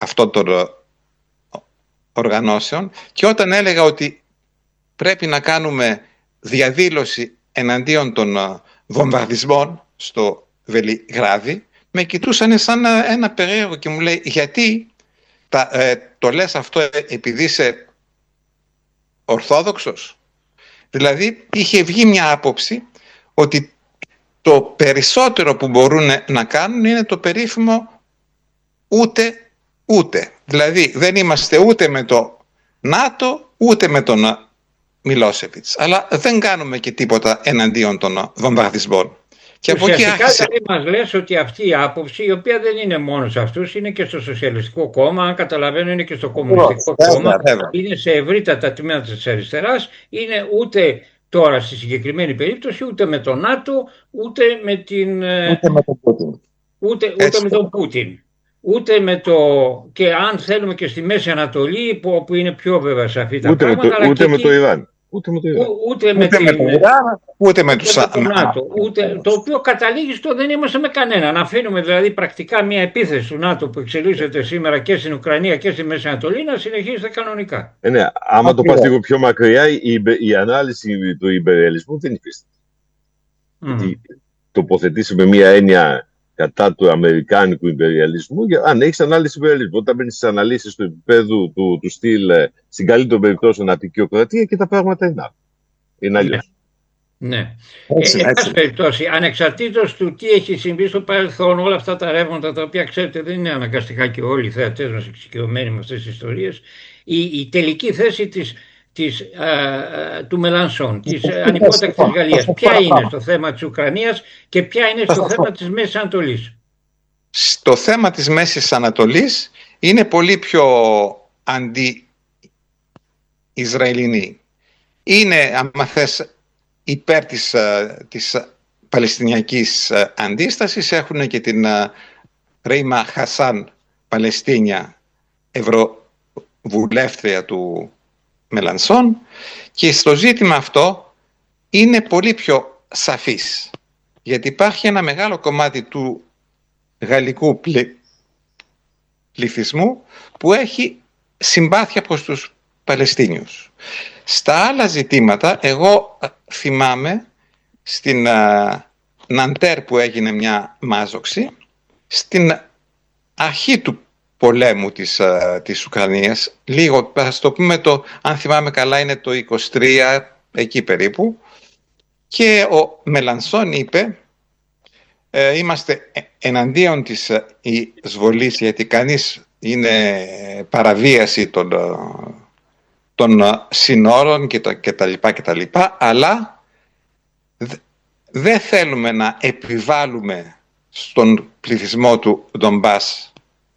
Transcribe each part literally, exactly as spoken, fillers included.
αυτών των οργανώσεων, και όταν έλεγα ότι πρέπει να κάνουμε διαδήλωση εναντίον των βομβαρδισμών στο Βελιγράδι, με κοιτούσαν σαν ένα περίεργο και μου λέει, γιατί τα, ε, το λες αυτό επειδή είσαι ορθόδοξος? Δηλαδή είχε βγει μια άποψη ότι το περισσότερο που μπορούν να κάνουν είναι το περίφημο ούτε ούτε. Δηλαδή δεν είμαστε ούτε με το ΝΑΤΟ ούτε με τον Μιλόσεβιτς, αλλά δεν κάνουμε και τίποτα εναντίον των βομβαρδισμών. Και από εκεί άρχισε... δηλαδή μας λες ότι αυτή η άποψη, η οποία δεν είναι μόνο σε αυτούς, είναι και στο Σοσιαλιστικό Κόμμα, αν καταλαβαίνω είναι και στο Κομμουνιστικό βέβαια, Κόμμα, βέβαια. είναι σε ευρύτατα τμήματα της αριστεράς, είναι ούτε τώρα στη συγκεκριμένη περίπτωση ούτε με τον ΝΑΤΟ, ούτε με την... Ούτε με τον Πούτιν. Ούτε, ούτε με τον Πούτιν. Ούτε με το, και αν θέλουμε και στη Μέση Ανατολή, που, όπου είναι πιο βέβαια σε αυτή τα ούτε πράγματα. Με το, αλλά ούτε και με εκεί, το Ιράν. Ούτε με το Ιράν. Ούτε με, ούτε την, με το Ιράν, ούτε με τους ΝΑΤΟ. Ούτε, το οποίο καταλήγει στο δεν είμαστε με κανένα. Να αφήνουμε δηλαδή πρακτικά μια επίθεση του ΝΑΤΟ που εξελίσσεται σήμερα και στην Ουκρανία και στη Μέση Ανατολή να συνεχίζεται κανονικά. Ε, ναι, άμα το πας λίγο πιο μακριά, η, η ανάλυση του υπεριαλισμού δεν υφίσταται. Mm. Γιατί τοποθετήσει με μια έννοια κατά του αμερικάνικου υπεριαλισμού, αν έχει ανάλυση υπεριαλισμού. Όταν μπαίνει στι αναλύσει του επίπεδου του, του στυλ, στην καλύτερη περιπτώσει, απεικιοκρατία, και τα πράγματα είναι, είναι αλλιώς. Ναι. ναι. Ε, εν πάση περιπτώσει, ανεξαρτήτως του τι έχει συμβεί στο παρελθόν, όλα αυτά τα ρεύματα, τα οποία ξέρετε δεν είναι αναγκαστικά και όλοι οι θεατές μας εξοικειωμένοι με αυτές τις ιστορίες, η, η τελική θέση της, της, α, του Μελανσόν, της ανυπότακτης Γαλλίας, ποια είναι στο θέμα της Ουκρανίας και ποια είναι στο θέμα της Μέσης Ανατολής? Στο θέμα της Μέσης Ανατολής είναι πολύ πιο αντι-Ισραηλινή. Είναι, άμα θες, υπέρ της, της Παλαιστινιακής αντίστασης. Έχουν και την Ρέιμα Χασάν, Παλαιστίνια, ευρωβουλεύτρια του Μελανσόν, και στο ζήτημα αυτό είναι πολύ πιο σαφής, γιατί υπάρχει ένα μεγάλο κομμάτι του γαλλικού πληθυσμού που έχει συμπάθεια προς τους Παλαιστίνιους. Στα άλλα ζητήματα, εγώ θυμάμαι στην Ναντέρ που έγινε μια μάζοξη, στην αρχή του πολέμου της, της Ουκρανίας, λίγο, ας το πούμε, το, αν θυμάμαι καλά είναι το είκοσι τρία, εκεί περίπου, και ο Μελανσόν είπε ε, είμαστε εναντίον της εισβολής, γιατί κανείς είναι παραβίαση των, των συνόρων και, το, και τα λοιπά και τα λοιπά, αλλά δεν θέλουμε να επιβάλλουμε στον πληθυσμό του Ντομπάς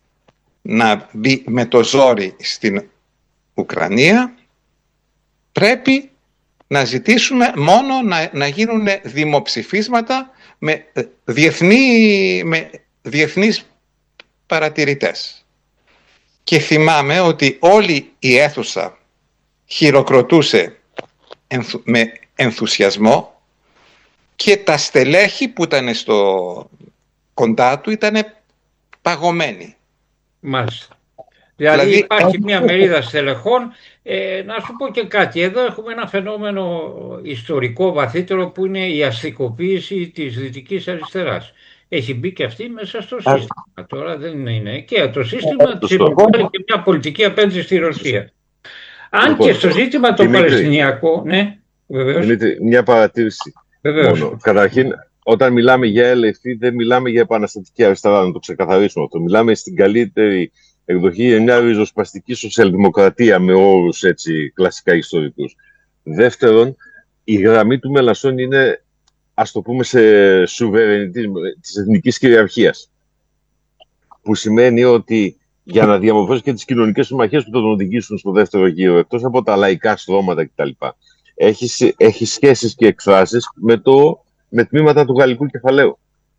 να μπει με το ζόρι στην Ουκρανία. Πρέπει να ζητήσουμε μόνο να, να γίνουν δημοψηφίσματα με, διεθνή, με διεθνείς παρατηρητές. Και θυμάμαι ότι όλη η αίθουσα χειροκροτούσε ενθου, με ενθουσιασμό, και τα στελέχη που ήταν στο κοντά του ήταν παγωμένοι. Μάλιστα. Δηλαδή, δηλαδή υπάρχει μια μερίδα στελεχών. Ε, να σου πω και κάτι. Εδώ έχουμε ένα φαινόμενο ιστορικό βαθύτερο που είναι η αστικοποίηση της δυτικής αριστεράς. Έχει μπει και αυτή μέσα στο σύστημα. Τώρα δεν είναι. Και το σύστημα της επιβάλλει και μια πολιτική απέναντι στη Ρωσία. Αν λοιπόν, και στο ζήτημα το Παλαιστινιακό, ναι, βεβαίως. Δημήτρη, μια παρατήρηση. Μόνο. Καταρχήν, όταν μιλάμε για έλευθη, δεν μιλάμε για επαναστατική αριστερά, να το ξεκαθαρίσουμε αυτό. Μιλάμε στην καλύτερη εκδοχή για μια ριζοσπαστική σοσιαλδημοκρατία με όρους έτσι κλασικά ιστορικούς. Δεύτερον, η γραμμή του Μελανσόν είναι, ας το πούμε, σε σουβερενιτή της εθνικής κυριαρχίας. Που σημαίνει ότι για να διαμορφώσει και τις κοινωνικές συμμαχίες που θα τον οδηγήσουν στο δεύτερο γύρο, εκτός από τα λαϊκά στρώματα κτλ. Έχει, έχει σχέσεις και εκφράσεις με, το, με τμήματα του γαλλικού κεφαλαίου.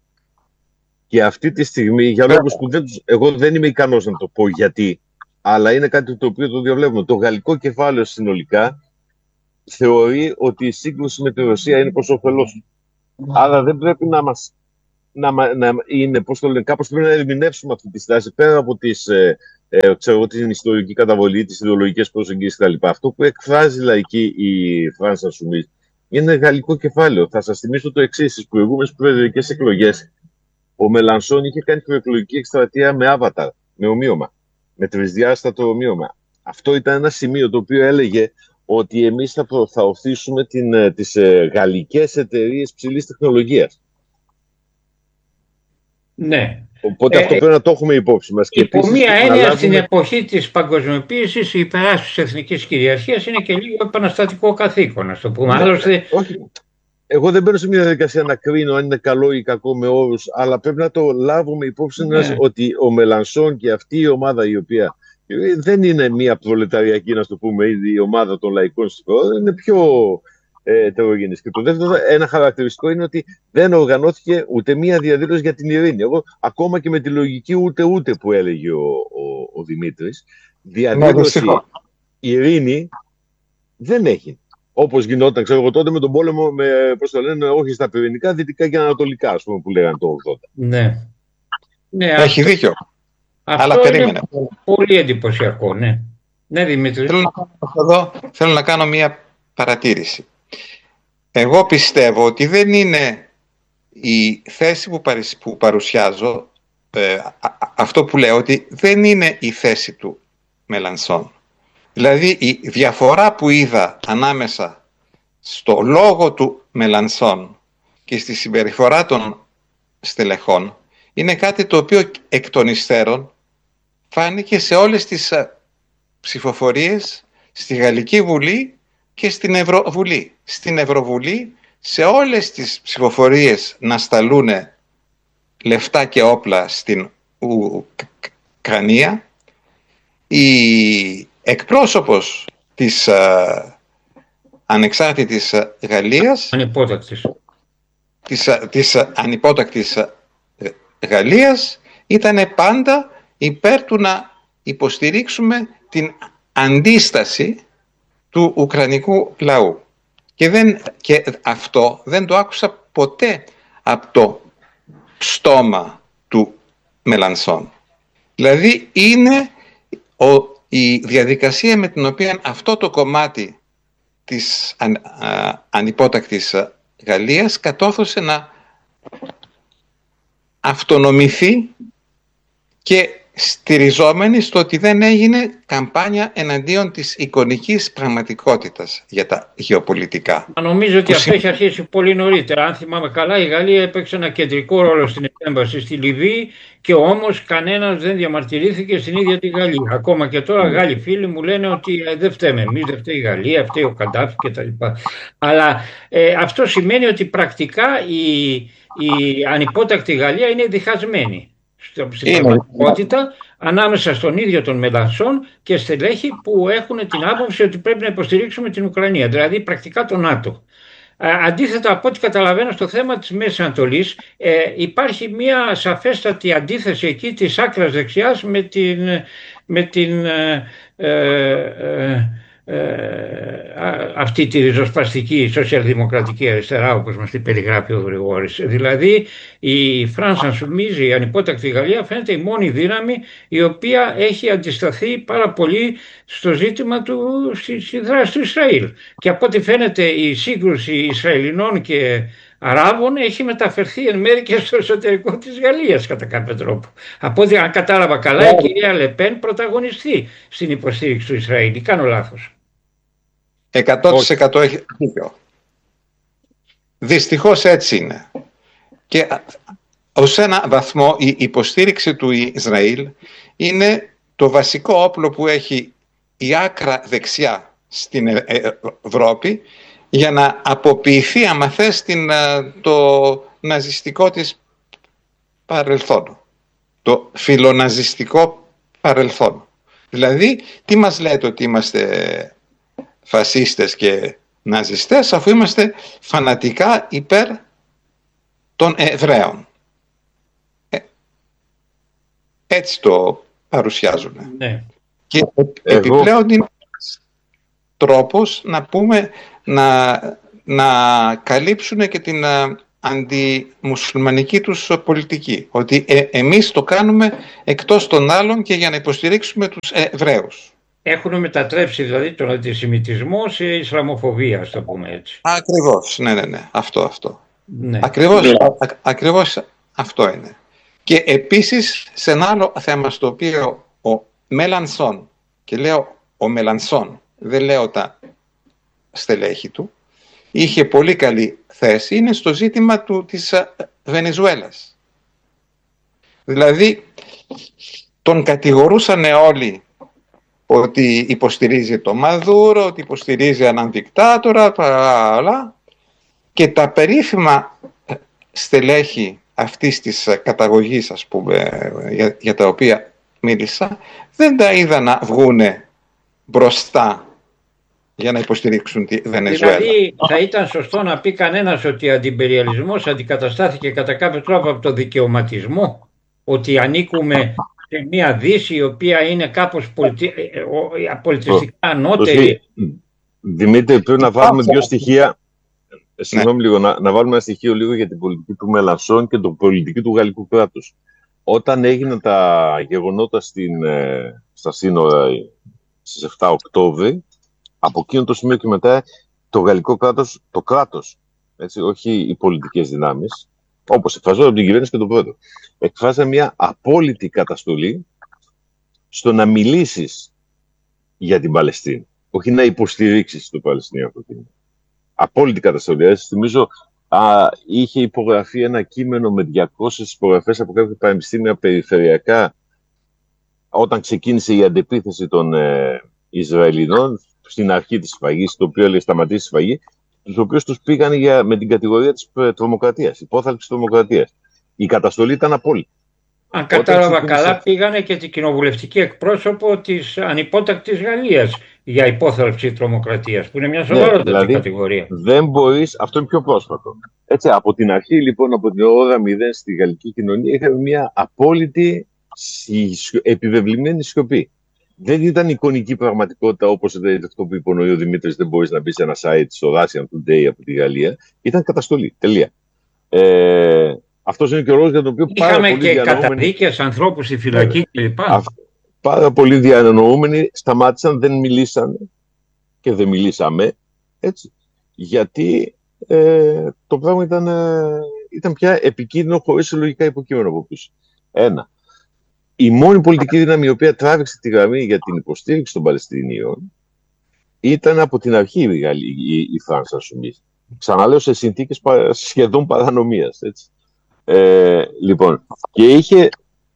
Και αυτή τη στιγμή, για λόγους που δεν, εγώ δεν είμαι ικανός να το πω γιατί, αλλά είναι κάτι το οποίο το διαβλέπουμε. Το γαλλικό κεφάλαιο συνολικά θεωρεί ότι η σύγκρουση με τη Ρωσία είναι προς όφελός. Άρα δεν πρέπει να μας να, να είναι, πώς το λένε, κάπως πρέπει να ερμηνεύσουμε αυτή τη στάση πέρα από τις ε, ε, ξέρω, την ιστορική καταβολή, τις ιδεολογικές προσεγγίσεις κτλ. Αυτό που εκφράζει λαϊκή η France Insoumise είναι γαλλικό κεφάλαιο. Θα σας θυμίσω το εξής: στις προηγούμενες προεδρικές εκλογές, ο Μελανσόν είχε κάνει προεκλογική εκστρατεία με avatar, με ομοίωμα, με τρισδιάστατο ομοίωμα. Αυτό ήταν ένα σημείο το οποίο έλεγε ότι εμείς θα, προ, θα οθήσουμε την, τις ε, γαλλικές εταιρείες ψηλής τεχνολογίας. Ναι. Οπότε ε, αυτό πρέπει να το έχουμε υπόψη μας. Και υπό επίσης, μία έννοια, αλλάζουμε... στην εποχή της παγκοσμιοποίησης, η υπεράσπιση της εθνικής κυριαρχίας είναι και λίγο επαναστατικό καθήκον, να το πούμε. Ναι, Άλλωστε... όχι. Εγώ δεν μπαίνω σε μια διαδικασία να κρίνω αν είναι καλό ή κακό με όρους, αλλά πρέπει να το λάβουμε υπόψη μας, ναι, ότι ο Μελανσόν και αυτή η ομάδα, η οποία δεν είναι μια προλεταριακή, να το πούμε, ήδη η ομάδα των λαϊκών συμφερόντων, είναι πιο ε, ετερογενής. Και το δεύτερο, ένα χαρακτηριστικό είναι ότι δεν οργανώθηκε ούτε μια διαδήλωση για την ειρήνη. Εγώ, ακόμα και με τη λογική ούτε ούτε που έλεγε ο, ο, ο Δημήτρης, διαδήλωση ειρήνη δεν έχει. Όπως γινόταν, ξέρω εγώ, τότε με τον πόλεμο, με, πώς το λένε, όχι στα πυρηνικά, δυτικά και ανατολικά, ας πούμε, που λέγανε το ογδόντα. Ναι. Ναι, έχει αυτό, δίκιο. Αυτό αλλά περίμενε. Πολύ εντυπωσιακό, ναι. Ναι, Δημήτρη. Θέλω να, εδώ, θέλω να κάνω μία παρατήρηση. Εγώ πιστεύω ότι δεν είναι η θέση που, παρουσ, που παρουσιάζω, ε, α, α, αυτό που λέω, ότι δεν είναι η θέση του Μελανσόν. Δηλαδή η διαφορά που είδα ανάμεσα στο λόγο του Μελανσόν και στη συμπεριφορά των στελεχών είναι κάτι το οποίο εκ των υστέρων φάνηκε σε όλες τις ψηφοφορίες στη Γαλλική Βουλή και στην Ευρωβουλή. Στην Ευρωβουλή, σε όλες τις ψηφοφορίες να σταλούν λεφτά και όπλα στην Ουκρανία, η εκπρόσωπος της α, ανεξάρτητης Γαλλίας, ανυπότακτης. της, της ανυπότακτης Γαλλίας, ήταν πάντα υπέρ του να υποστηρίξουμε την αντίσταση του ουκρανικού λαού. Και, δεν, και αυτό δεν το άκουσα ποτέ από το στόμα του Μελανσόν. Δηλαδή είναι ο η διαδικασία με την οποία αυτό το κομμάτι της αν, α, ανυπότακτης Γαλλίας κατόρθωσε να αυτονομηθεί και στηριζόμενη στο ότι δεν έγινε καμπάνια εναντίον της εικονικής πραγματικότητας για τα γεωπολιτικά. Νομίζω ότι αυτό έχει αρχίσει πολύ νωρίτερα. Αν θυμάμαι καλά, η Γαλλία έπαιξε ένα κεντρικό ρόλο στην επέμβαση στη Λιβύη και όμως κανένας δεν διαμαρτυρήθηκε στην ίδια τη Γαλλία. Ακόμα και τώρα Γάλλοι φίλοι μου λένε ότι ε, δεν φταίμε εμείς, δεν φταίει η Γαλλία, φταίει ο Καντάφη κτλ. Αλλά ε, αυτό σημαίνει ότι πρακτικά η, η ανυπότακτη Γαλλία είναι διχασμένη στην πραγματικότητα ανάμεσα στον ίδιο τον Μελανσόν και στελέχη που έχουν την άποψη ότι πρέπει να υποστηρίξουμε την Ουκρανία, δηλαδή πρακτικά το ΝΑΤΟ. Αντίθετα, από ό,τι καταλαβαίνω, στο θέμα της Μέσης Ανατολής ε, υπάρχει μια σαφέστατη αντίθεση εκεί της άκρας δεξιάς με την, με την ε, ε, ε, αυτή τη ριζοσπαστική σοσιαλδημοκρατική αριστερά, όπως μας την περιγράφει ο Γρηγόρης. Δηλαδή η France Insoumise, η ανυπότακτη Γαλλία, φαίνεται η μόνη δύναμη η οποία έχει αντισταθεί πάρα πολύ στο ζήτημα του, στη, στη δράση του Ισραήλ. Και από ό,τι φαίνεται η σύγκρουση Ισραηλινών και Αράβων έχει μεταφερθεί εν μέρει και στο εσωτερικό της Γαλλίας κατά κάποιο τρόπο. Από ό,τι αν κατάλαβα καλά, η κυρία Λεπέν πρωταγωνιστεί στην υποστήριξη του Ισραήλ. Κάνω λάθος? εκατό τοις εκατό έχει δίκιο. Δυστυχώς έτσι είναι. Και ως ένα βαθμό η υποστήριξη του Ισραήλ είναι το βασικό όπλο που έχει η άκρα δεξιά στην Ευρώπη για να αποποιηθεί, άμα θες, την, το ναζιστικό της παρελθόν, το φιλοναζιστικό παρελθόν. Δηλαδή, τι μας λέτε ότι είμαστε φασίστες και ναζιστές, αφού είμαστε φανατικά υπέρ των Εβραίων. Ε, έτσι το παρουσιάζουν. Ναι. Και επιπλέον είναι τρόπος να πούμε να, να καλύψουν και την αντιμουσουλμανική τους πολιτική. Ότι ε, εμείς το κάνουμε εκτός των άλλων και για να υποστηρίξουμε τους Εβραίους. Έχουν μετατρέψει δηλαδή τον αντισημιτισμό σε Ισλαμοφοβία, ας το πούμε έτσι. Ακριβώς, ναι, ναι, ναι, αυτό, αυτό. Ναι. Ακριβώς, α, ακριβώς αυτό είναι. Και επίσης σε ένα άλλο θέμα στο οποίο ο Μελανσόν, και λέω ο Μελανσόν, δεν λέω τα στελέχη του, είχε πολύ καλή θέση, είναι στο ζήτημα του, της Βενεζουέλας. Δηλαδή, τον κατηγορούσαν όλοι ότι υποστηρίζει το Μαδούρο, ότι υποστηρίζει έναν δικτάτορα, αλλά και τα περίφημα στελέχη αυτής της καταγωγής, ας πούμε, για, για τα οποία μίλησα, δεν τα είδα να βγούνε μπροστά για να υποστηρίξουν τη Βενεζουέλα. Δηλαδή θα ήταν σωστό να πει κανένας ότι ο αντιπεριαλισμός αντικαταστάθηκε κατά κάποιο τρόπο από το δικαιωματισμό, ότι ανήκουμε σε μια Δύση η οποία είναι κάπως πολιτι... πολιτιστικά ανώτερη. Δημήτρη, πρέπει να βάλουμε δύο στοιχεία. Συγγνώμη λίγο, να, να βάλουμε ένα στοιχείο λίγο για την πολιτική του Μελανσόν και την πολιτική του γαλλικού κράτους. Όταν έγιναν τα γεγονότα στην, ε, στα σύνορα στις επτά Οκτώβρη, από εκείνο το σημείο και μετά το γαλλικό κράτος, το κράτος, έτσι, όχι οι πολιτικές δυνάμεις, όπως εκφραζόταν από την κυβέρνηση και τον πρόεδρο, εκφράζαν μια απόλυτη καταστολή στο να μιλήσεις για την Παλαιστίνη, όχι να υποστηρίξεις το Παλαιστινιακό κίνημα. Απόλυτη καταστολή. Θυμίζω, α, είχε υπογραφεί ένα κείμενο με διακόσιες υπογραφές από κάποια πανεπιστήμια περιφερειακά όταν ξεκίνησε η αντεπίθεση των ε, Ισραηλινών στην αρχή της σφαγής, το οποίο έλεγε σταματήσει η σφαγή, τους οποίους τους πήγαν για, με την κατηγορία της τρομοκρατίας, υπόθαλψης τρομοκρατίας. Η καταστολή ήταν απόλυτη. Αν κατάλαβα ξεκίνησε... καλά, πήγανε και την κοινοβουλευτική εκπρόσωπο της ανυπότακτης Γαλλίας για υπόθαλψη τρομοκρατίας, που είναι μια σοβαρότερη ναι, δηλαδή, κατηγορία. Δεν μπορείς, αυτό είναι πιο πρόσφατο. Έτσι, από την αρχή, λοιπόν, από την ώρα μηδέν στη γαλλική κοινωνία, είχαμε μια απόλυτη επιβεβλημένη σιωπή. Δεν ήταν εικονική πραγματικότητα όπως αυτό που υπονοεί ο Δημήτρης, δεν μπορείς να μπει σε ένα site στο Russian Today από τη Γαλλία. Ήταν καταστολή. Τελεία. Ε, αυτός είναι και ο λόγος για τον οποίο είχαμε πάρα πολλοί και διανοούμενοι... καταδίκες, ανθρώπους στη φυλακή κλπ. Πάρα πολλοί διανοούμενοι σταμάτησαν, δεν μιλήσανε και δεν μιλήσαμε, έτσι, γιατί ε, το πράγμα ήταν, ε, ήταν πια επικίνδυνο χωρίς λογικά υποκείμενο από πίσω. Ένα. Η μόνη πολιτική δύναμη η οποία τράβηξε τη γραμμή για την υποστήριξη των Παλαιστινίων ήταν από την αρχή η, η, η Φράνσα Insoumise. Ξαναλέω, σε συνθήκες σχεδόν παρανομίας. Έτσι. Ε, λοιπόν, και είχε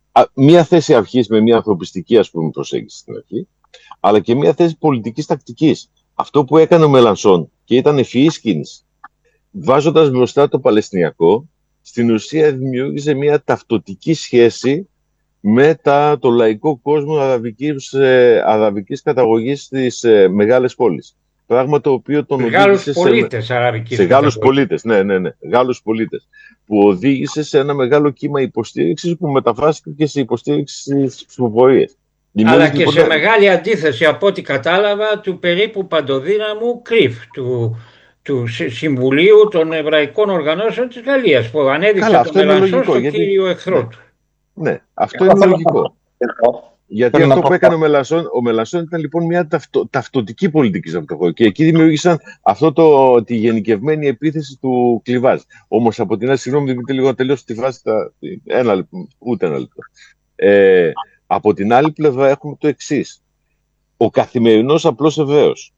μία θέση αρχής με μία ανθρωπιστική, ας πούμε, προσέγγιση στην αρχή, αλλά και μία θέση πολιτικής τακτικής. Αυτό που έκανε ο Μελανσόν και ήταν ευφυής κίνηση, βάζοντας μπροστά το Παλαιστινιακό, στην ουσία δημιούργησε μία ταυτοτική σχέση με τα, το λαϊκό κόσμο αραβικής, ε, αραβικής καταγωγής στις ε, μεγάλες πόλεις. Πράγμα το οποίο τον οδήγησε πολίτες, σε, σε Γάλλους πολίτες, ναι, ναι, ναι, Γάλλους πολίτες, που οδήγησε σε ένα μεγάλο κύμα υποστήριξης που μεταφράστηκε και σε υποστήριξη στις ψηφοφορίες. Αλλά και λοιπόν, σε μεγάλη αντίθεση από ό,τι κατάλαβα του περίπου παντοδύναμου Κριφ, του, του Συμβουλίου των Εβραϊκών Οργανώσεων της Γαλλίας, που ανέδειξε τον Μελανσόν στον γιατί... κύριο εχθρό ναι. του. Ναι, αυτό είναι λογικό. Γιατί αυτό που έκανε ο Μελανσόν, ο Μελανσόν ήταν λοιπόν μια ταυτο, ταυτοτική πολιτική σε αυτό το χώρο. Και εκεί δημιούργησαν αυτό το, τη γενικευμένη επίθεση του Κλιβάζ. Όμως από την άλλη, συγγνώμη, Δημήτρη, λίγο να τελειώσω τη φράση, ένα λεπτό, ούτε ένα λεπτό. Ε, από την άλλη πλευρά έχουμε το εξής. Ο καθημερινός απλός Εβραίος,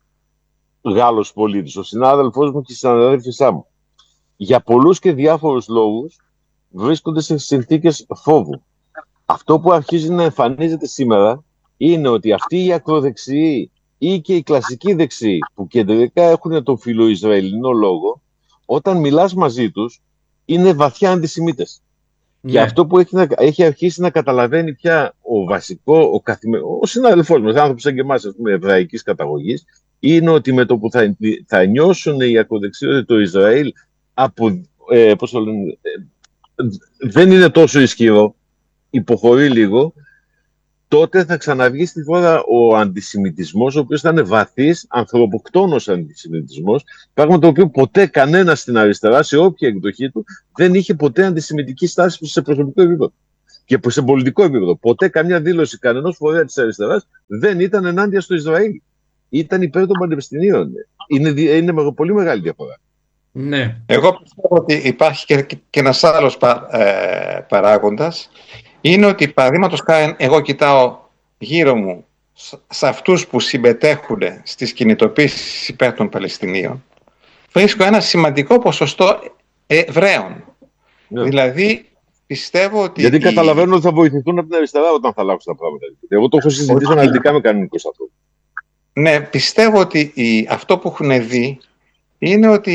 Γάλλος πολίτης, ο συνάδελφός μου και η συναδέλφισά μου, για πολλούς και διάφορους λόγους βρίσκονται σε συνθήκες φόβου. Αυτό που αρχίζει να εμφανίζεται σήμερα είναι ότι αυτοί οι ακροδεξιοί ή και οι κλασικοί δεξιοί που κεντρικά έχουν τον φιλοϊσραηλινό λόγο, όταν μιλάς μαζί τους, είναι βαθιά αντισημίτες. Yeah. Και αυτό που έχει, να, έχει αρχίσει να καταλαβαίνει πια ο βασικό, ο, καθημε... ο συναδελφός μας, άνθρωπος σαν και εμάς, ας πούμε, εβραϊκής καταγωγής, είναι ότι με το που θα, θα νιώσουν οι ακροδεξιοί ότι το Ισραήλ από, ε, πώς το λένε, ε, δεν είναι τόσο ισχυρό, υποχωρεί λίγο, τότε θα ξαναβγεί στη φόρα ο αντισημιτισμός, ο οποίος ήταν βαθύς, ανθρωποκτόνος αντισημιτισμός, πράγμα το οποίο ποτέ κανένας στην αριστερά, σε όποια εκδοχή του, δεν είχε ποτέ αντισημιτική στάση σε προσωπικό επίπεδο. Και σε πολιτικό επίπεδο. Ποτέ καμιά δήλωση κανενός φορέα της αριστεράς δεν ήταν ενάντια στο Ισραήλ. Ήταν υπέρ των πανεπιστημίων. Είναι, είναι πολύ μεγάλη διαφορά. Ναι. Εγώ πιστεύω ότι υπάρχει και, και ένας άλλος πα, ε, παράγοντας. Είναι ότι, παραδείγματος χάρη, εγώ κοιτάω γύρω μου σε αυτούς που συμμετέχουν στις κινητοποίησεις υπέρ των Παλαιστινίων. Βρίσκω ένα σημαντικό ποσοστό Εβραίων. Ναι. Δηλαδή, πιστεύω ότι... Γιατί η... καταλαβαίνουν ότι θα βοηθηθούν από την αριστερά όταν θα αλλάξουν τα πράγματα. Εγώ το έχω συζητήσει αναλυτικά με κανονικούς ανθρώπους. Ναι, πιστεύω ότι η... αυτό που έχουν δει είναι ότι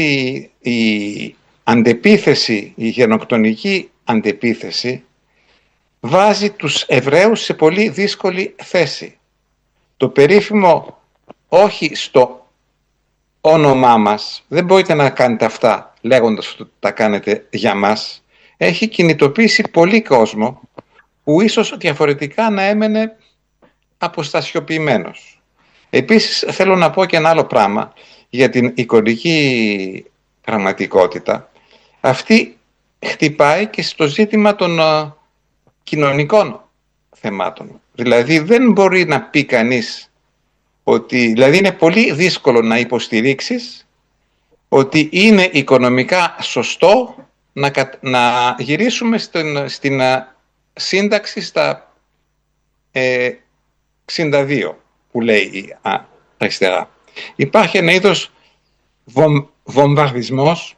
η αντεπίθεση, η γενοκτονική αντεπίθεση βάζει τους Εβραίους σε πολύ δύσκολη θέση. Το περίφημο όχι στο όνομά μας, δεν μπορείτε να κάνετε αυτά λέγοντας ότι τα κάνετε για μας, έχει κινητοποιήσει πολύ κόσμο που ίσως διαφορετικά να έμενε αποστασιοποιημένος. Επίσης θέλω να πω και ένα άλλο πράγμα για την εικονική πραγματικότητα. Αυτή χτυπάει και στο ζήτημα των uh, κοινωνικών θεμάτων. Δηλαδή δεν μπορεί να πει κανείς ότι, δηλαδή είναι πολύ δύσκολο να υποστηρίξεις ότι είναι οικονομικά σωστό να, να γυρίσουμε στην, στην uh, σύνταξη στα ε, εξήντα δύο που λέει η α, αριστερά. Υπάρχει ένα είδος βομ, βομβαρδισμός,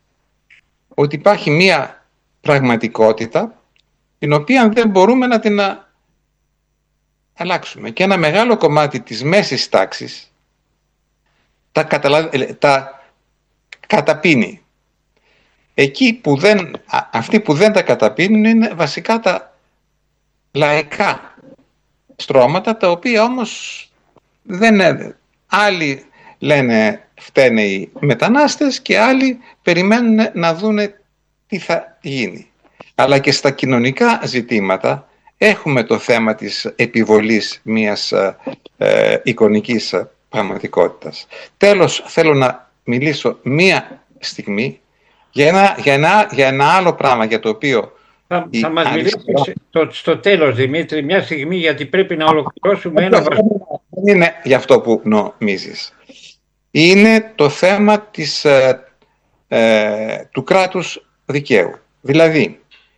ότι υπάρχει μία πραγματικότητα την οποία δεν μπορούμε να την α, αλλάξουμε. Και ένα μεγάλο κομμάτι της μέσης τάξης τα, καταλα... τα καταπίνει. Εκεί που δεν, α, αυτοί που δεν τα καταπίνουν είναι βασικά τα λαϊκά στρώματα, τα οποία όμως δεν είναι. Άλλοι λένε φταίνε οι μετανάστες και άλλοι περιμένουν να δούνε τι θα γίνει. Αλλά και στα κοινωνικά ζητήματα έχουμε το θέμα της επιβολής μιας ε, εικονικής πραγματικότητας. Τέλος, θέλω να μιλήσω μία στιγμή για ένα, για ένα, για ένα άλλο πράγμα για το οποίο... Θα, θα μας αριστερά... μιλήσεις στο, στο τέλος, Δημήτρη, μια στιγμή, γιατί πρέπει να ολοκληρώσουμε ένα... Δεν είναι για αυτό που νομίζεις. Είναι το θέμα της, ε, ε, του κράτους δικαίου. Δηλαδή,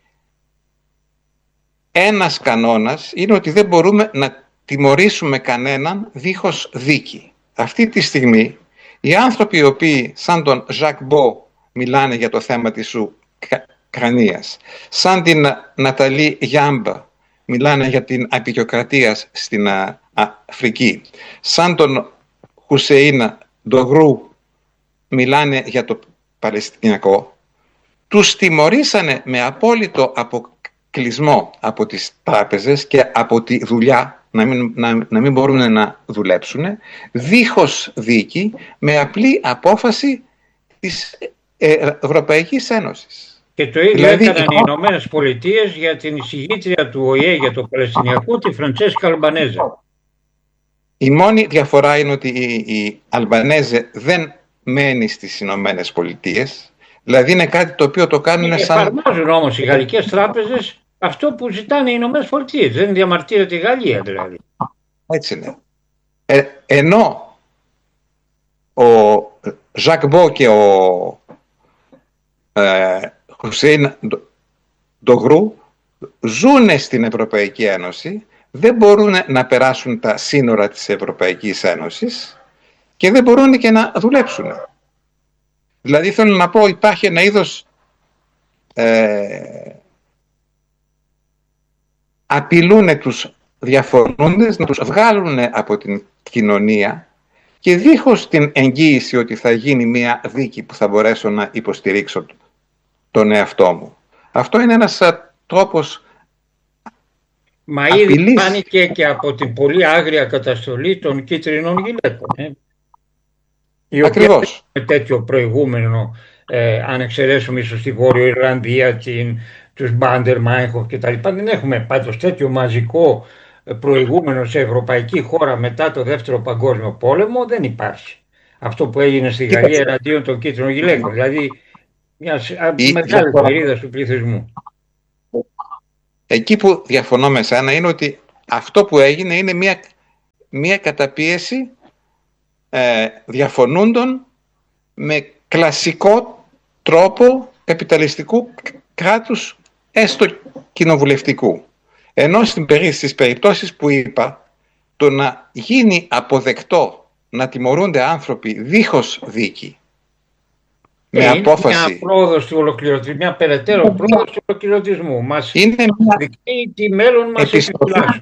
ένας κανόνας είναι ότι δεν μπορούμε να τιμωρήσουμε κανέναν δίχως δίκη. Αυτή τη στιγμή, οι άνθρωποι οι οποίοι, σαν τον Ζακ Μπό, μιλάνε για το θέμα της Ουκρανίας, σαν την Ναταλή Γιάμπα, μιλάνε για την απεικιοκρατία στην Αφρική, σαν τον Χουσέιν Ντογρού, μιλάνε για το Παλαιστινιακό, τους τιμωρήσανε με απόλυτο αποκλεισμό από τις τράπεζες και από τη δουλειά, να μην, να, να μην μπορούν να δουλέψουν, δίχως δίκη, με απλή απόφαση της Ευρωπαϊκής Ένωσης. Και το ίδιο δηλαδή, έκαναν οι Ηνωμένες Πολιτείες για την εισηγήτρια του Ο Ε για το Παλαιστινιακό, τη Φραντσέσκα Αλμπανέζα. Η μόνη διαφορά είναι ότι η, η Αλμπανέζε δεν μένει στις Ηνωμένες Πολιτείες. Δηλαδή είναι κάτι το οποίο το κάνουν σαν... Εφαρμόζουν όμως οι γαλλικές τράπεζες αυτό που ζητάνε οι Ηνωμένες Πολιτείες. Δεν διαμαρτύρεται η Γαλλία δηλαδή. Έτσι είναι. Ε, ενώ ο Ζακ Μπό και ο ε, Χουσέιν Ντογρού ζούνε στην Ευρωπαϊκή Ένωση, δεν μπορούν να περάσουν τα σύνορα της Ευρωπαϊκής Ένωσης και δεν μπορούν και να δουλέψουν. Δηλαδή θέλω να πω, υπάρχει ένα είδος ε, απειλούν τους διαφορούντες να τους βγάλουν από την κοινωνία και δίχως την εγγύηση ότι θα γίνει μια δίκη που θα μπορέσω να υποστηρίξω τον εαυτό μου. Αυτό είναι ένας τρόπος. Μα ήδη φάνηκε και από την πολύ άγρια καταστολή των κίτρινων γυλαίκων. Ε. Ακριβώς. Με τέτοιο προηγούμενο, ε, αν εξαιρέσουμε ίσως στη Βόρειο Ιρλανδία, την, τους Μπάντερ Μάινχοφ κτλ. Δεν έχουμε πάντως τέτοιο μαζικό προηγούμενο σε ευρωπαϊκή χώρα μετά το Δεύτερο Παγκόσμιο Πόλεμο δεν υπάρχει. Αυτό που έγινε στη Γαλλία εναντίον των κίτρινων γυλαίκων, δηλαδή μια μεγάλη μερίδα του πληθυσμού. Εκεί που διαφωνώ με σένα είναι ότι αυτό που έγινε είναι μια, μια καταπίεση ε, διαφωνούντων με κλασικό τρόπο καπιταλιστικού κράτους, έστω κοινοβουλευτικού. Ενώ στις περιπτώσεις που είπα, το να γίνει αποδεκτό να τιμωρούνται άνθρωποι δίχως δίκη, με είναι απόφαση... μια πρόοδος του ολοκληρωτισμού, μια περαιτέρω πρόοδος του ολοκληρωτισμού. Μας είναι μια δείχνει τι μέλλον μας επιφυλάσσουν.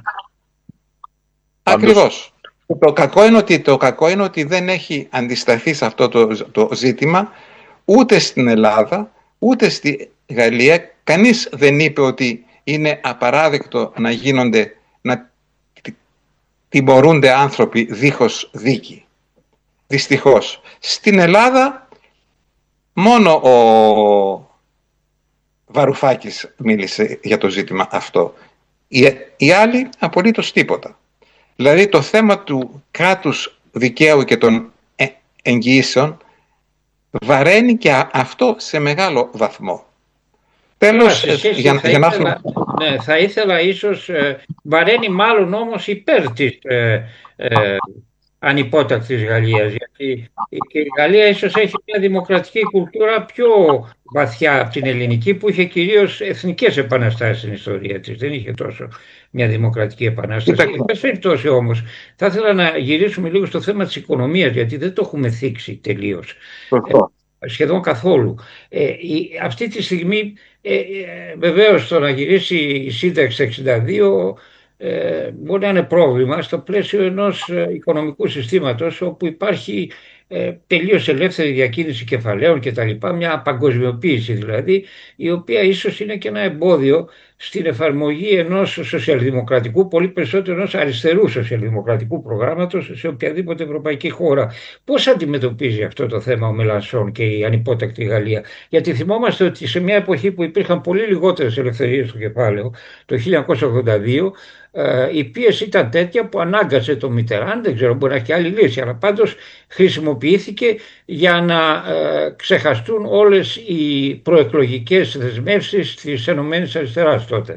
Ακριβώς. Το κακό, είναι ότι, το κακό είναι ότι δεν έχει αντισταθεί σε αυτό το, το ζήτημα ούτε στην Ελλάδα, ούτε στη Γαλλία. Κανείς δεν είπε ότι είναι απαράδεκτο να γίνονται, να τιμωρούνται άνθρωποι δίχως δίκη. Δυστυχώς. Στην Ελλάδα μόνο ο Βαρουφάκης μίλησε για το ζήτημα αυτό. Οι, οι άλλοι απολύτως τίποτα. Δηλαδή το θέμα του κράτους δικαίου και των εγγυήσεων βαραίνει και αυτό σε μεγάλο βαθμό. Τέλος, για, για, θα, για να... ήθελα, ναι, θα ήθελα ίσως, ε, βαραίνει μάλλον όμως υπέρ της ε, ε, ανυπότακτης Γαλλίας, γιατί και η Γαλλία ίσως έχει μια δημοκρατική κουλτούρα πιο βαθιά από την ελληνική, που είχε κυρίως εθνικές επαναστάσεις στην ιστορία της, δεν είχε τόσο μια δημοκρατική επανάσταση. Εν πάση περιπτώσει όμως, θα ήθελα να γυρίσουμε λίγο στο θέμα της οικονομίας, γιατί δεν το έχουμε θίξει τελείως. Ε, σχεδόν καθόλου. Ε, η, αυτή τη στιγμή ε, ε, βεβαίως το να γυρίσει η σύνταξη εξήντα δύο ε, μπορεί να είναι πρόβλημα στο πλαίσιο ενός ε, οικονομικού συστήματος όπου υπάρχει ε, τελείως ελεύθερη διακίνηση κεφαλαίων και τα λοιπά, μια παγκοσμιοποίηση δηλαδή, η οποία ίσως είναι και ένα εμπόδιο στην εφαρμογή ενός σοσιαλδημοκρατικού, πολύ περισσότερο ενός αριστερού σοσιαλδημοκρατικού προγράμματος σε οποιαδήποτε ευρωπαϊκή χώρα. Πώς αντιμετωπίζει αυτό το θέμα ο Μελανσόν και η ανυπότακτη Γαλλία? Γιατί θυμόμαστε ότι σε μια εποχή που υπήρχαν πολύ λιγότερες ελευθερίες στο κεφάλαιο, το χίλια εννιακόσια ογδόντα δύο, η πίεση ήταν τέτοια που ανάγκασε το Μιτεράν, δεν ξέρω, μπορεί να έχει άλλη λύση, αλλά πάντως χρησιμοποιήθηκε για να ε, ξεχαστούν όλες οι προεκλογικές δεσμεύσεις της Ενωμένης Αριστεράς τότε.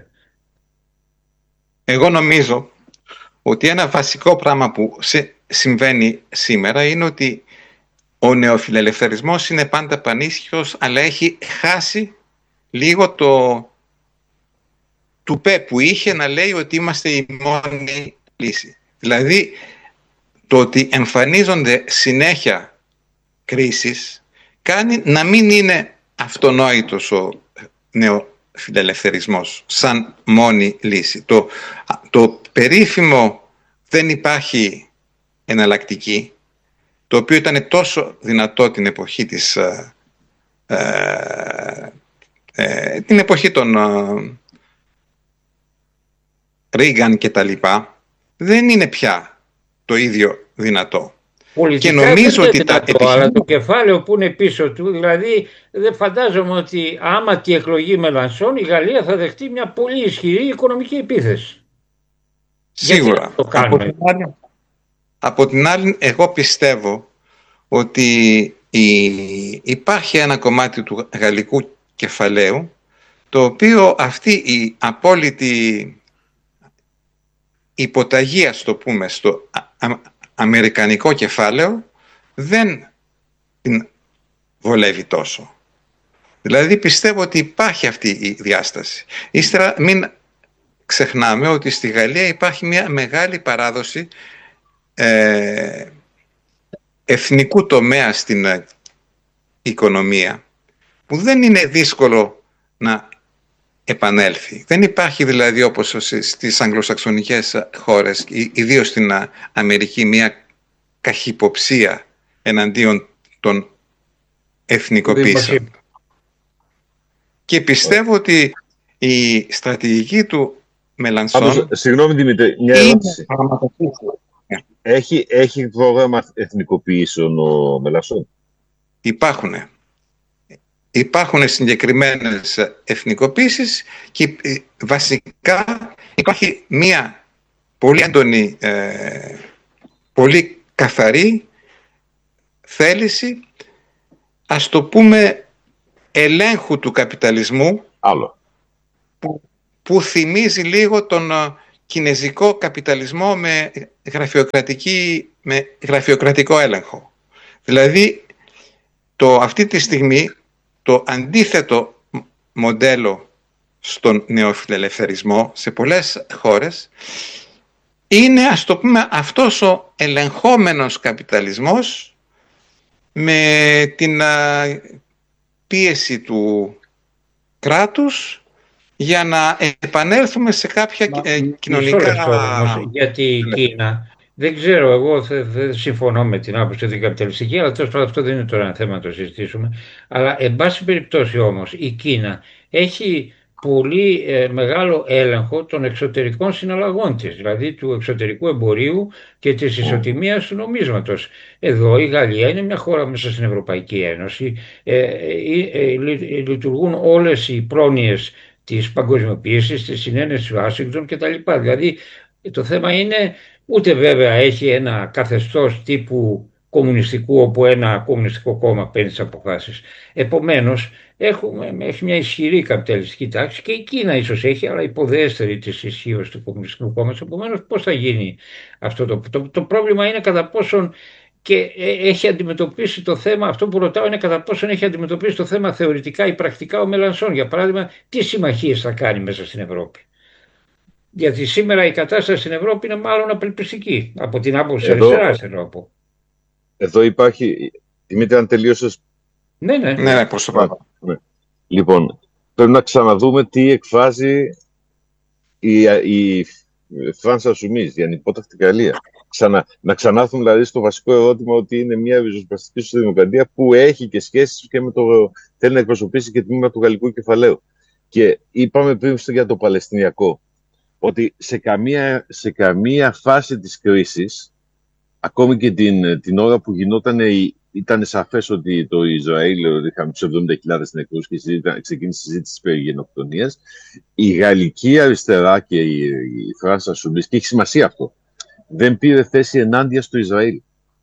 Εγώ νομίζω ότι ένα βασικό πράγμα που συμβαίνει σήμερα είναι ότι ο νεοφιλελευθερισμός είναι πάντα πανίσχυρος, αλλά έχει χάσει λίγο το τουπέ που είχε να λέει ότι είμαστε η μόνη λύση. Δηλαδή, το ότι εμφανίζονται συνέχεια κρίσεις κάνει να μην είναι αυτονόητος ο νεοφιλελευθερισμός σαν μόνη λύση. Το, το περίφημο δεν υπάρχει εναλλακτική, το οποίο ήταν τόσο δυνατό την εποχή της ε, ε, ε, την εποχή των ε, Ρίγκαν και τα λοιπά, δεν είναι πια το ίδιο δυνατό. Πολιτικά και νομίζω ότι δυνατό, τα επιχείρηματα... Αλλά το κεφάλαιο που είναι πίσω του, δηλαδή δεν φαντάζομαι ότι άμα τη εκλογή Μελανσόν η Γαλλία θα δεχτεί μια πολύ ισχυρή οικονομική επίθεση. Σίγουρα. Το από, την άλλη, από την άλλη εγώ πιστεύω ότι η, υπάρχει ένα κομμάτι του γαλλικού κεφαλαίου το οποίο αυτή η απόλυτη υποταγή, ας το πούμε, στο α, α, αμερικανικό κεφάλαιο δεν την βολεύει τόσο. Δηλαδή πιστεύω ότι υπάρχει αυτή η διάσταση. Ύστερα μην ξεχνάμε ότι στη Γαλλία υπάρχει μια μεγάλη παράδοση ε, εθνικού τομέα στην ε, οικονομία που δεν είναι δύσκολο να επανέλθει. Δεν υπάρχει δηλαδή όπως στις αγγλοσαξονικές χώρες, ιδίως στην Αμερική, μια καχυποψία εναντίον των εθνικοποίησεων. Και πιστεύω ότι η στρατηγική του Μελανσόν... Άντως, συγγνώμη Δημήτρη, μια ερώτηση. Έχει, έχει πρόγραμμα εθνικοποιήσεων ο Μελανσόν? Υπάρχουν. Υπάρχουν συγκεκριμένες εθνικοποίησεις και βασικά υπάρχει μία πολύ έντονη, ε, πολύ καθαρή θέληση, ας το πούμε, ελέγχου του καπιταλισμού, Άλλο. Που, που θυμίζει λίγο τον κινεζικό καπιταλισμό με, γραφειοκρατική, με γραφειοκρατικό έλεγχο. Δηλαδή, το, αυτή τη στιγμή, το αντίθετο μοντέλο στον νεοφιλελευθερισμό σε πολλές χώρες είναι, ας το πούμε, αυτός ο ελεγχόμενος καπιταλισμός με την α, πίεση του κράτους για να επανέλθουμε σε κάποια Μα, ε, κοινωνικά... Όμως, γιατί η Κίνα, δεν ξέρω, εγώ δεν δε συμφωνώ με την άποψη την καπιταλιστική, αλλά τόσο αυτό δεν είναι τώρα ένα θέμα να το συζητήσουμε. Αλλά, εν πάση περιπτώσει όμως, η Κίνα έχει πολύ ε, μεγάλο έλεγχο των εξωτερικών συναλλαγών της, δηλαδή του εξωτερικού εμπορίου και της ισοτιμίας του νομίσματος. Εδώ η Γαλλία είναι μια χώρα μέσα στην Ευρωπαϊκή Ένωση, ε, ε, ε, λειτουργούν όλες οι πρόνοιες της παγκοσμιοποίησης, της συνένεσης Ουάσιγκτον κτλ. Δηλαδή το θέμα είναι, ούτε βέβαια έχει ένα καθεστώς τύπου κομμουνιστικού, όπου ένα κομμουνιστικό κόμμα παίρνει τις αποφάσεις. Επομένως, έχουμε, έχει μια ισχυρή καπιταλιστική τάξη και η Κίνα ίσως έχει, αλλά υποδέστερη της ισχύως του κομμουνιστικού κόμματος. Επομένως, πώς θα γίνει αυτό το, το, το πρόβλημα είναι κατά πόσον και έχει αντιμετωπίσει το θέμα, αυτό που ρωτάω είναι κατά πόσον έχει αντιμετωπίσει το θέμα θεωρητικά ή πρακτικά ο Μελανσόν. Για παράδειγμα, τι συμμαχίες θα κάνει μέσα στην Ευρώπη. Γιατί σήμερα η κατάσταση στην Ευρώπη είναι μάλλον απελπιστική, από την άποψη της αριστεράς, θέλω να πω. Εδώ υπάρχει, Δημήτρη, αν τελείωσες. Ναι, ναι, ναι, ναι, προς το πάνω. Ναι. Λοιπόν, πρέπει να ξαναδούμε τι εκφράζει η, η Φράνσα Σουμίζ, η ανυπότακτη Γαλλία. Ξανα, να ξανάρθουμε δηλαδή στο βασικό ερώτημα, ότι είναι μια ριζοσπαστική σοσιαλδημοκρατία που έχει και σχέσεις και με το θέλει να εκπροσωπήσει και τμήμα του γαλλικού κεφαλαίου. Και είπαμε πριν για το Παλαιστινιακό, ότι σε καμία, σε καμία φάση της κρίσης, ακόμη και την, την ώρα που γινόταν, ήταν σαφές ότι το Ισραήλ, είχαμε τους εβδομήντα χιλιάδες νεκρούς και ξεκίνησε η συζήτηση περί γενοκτονίας, η γαλλική αριστερά και η, η Φράνσα Σουμίζ, και έχει σημασία αυτό, δεν πήρε θέση ενάντια στο Ισραήλ.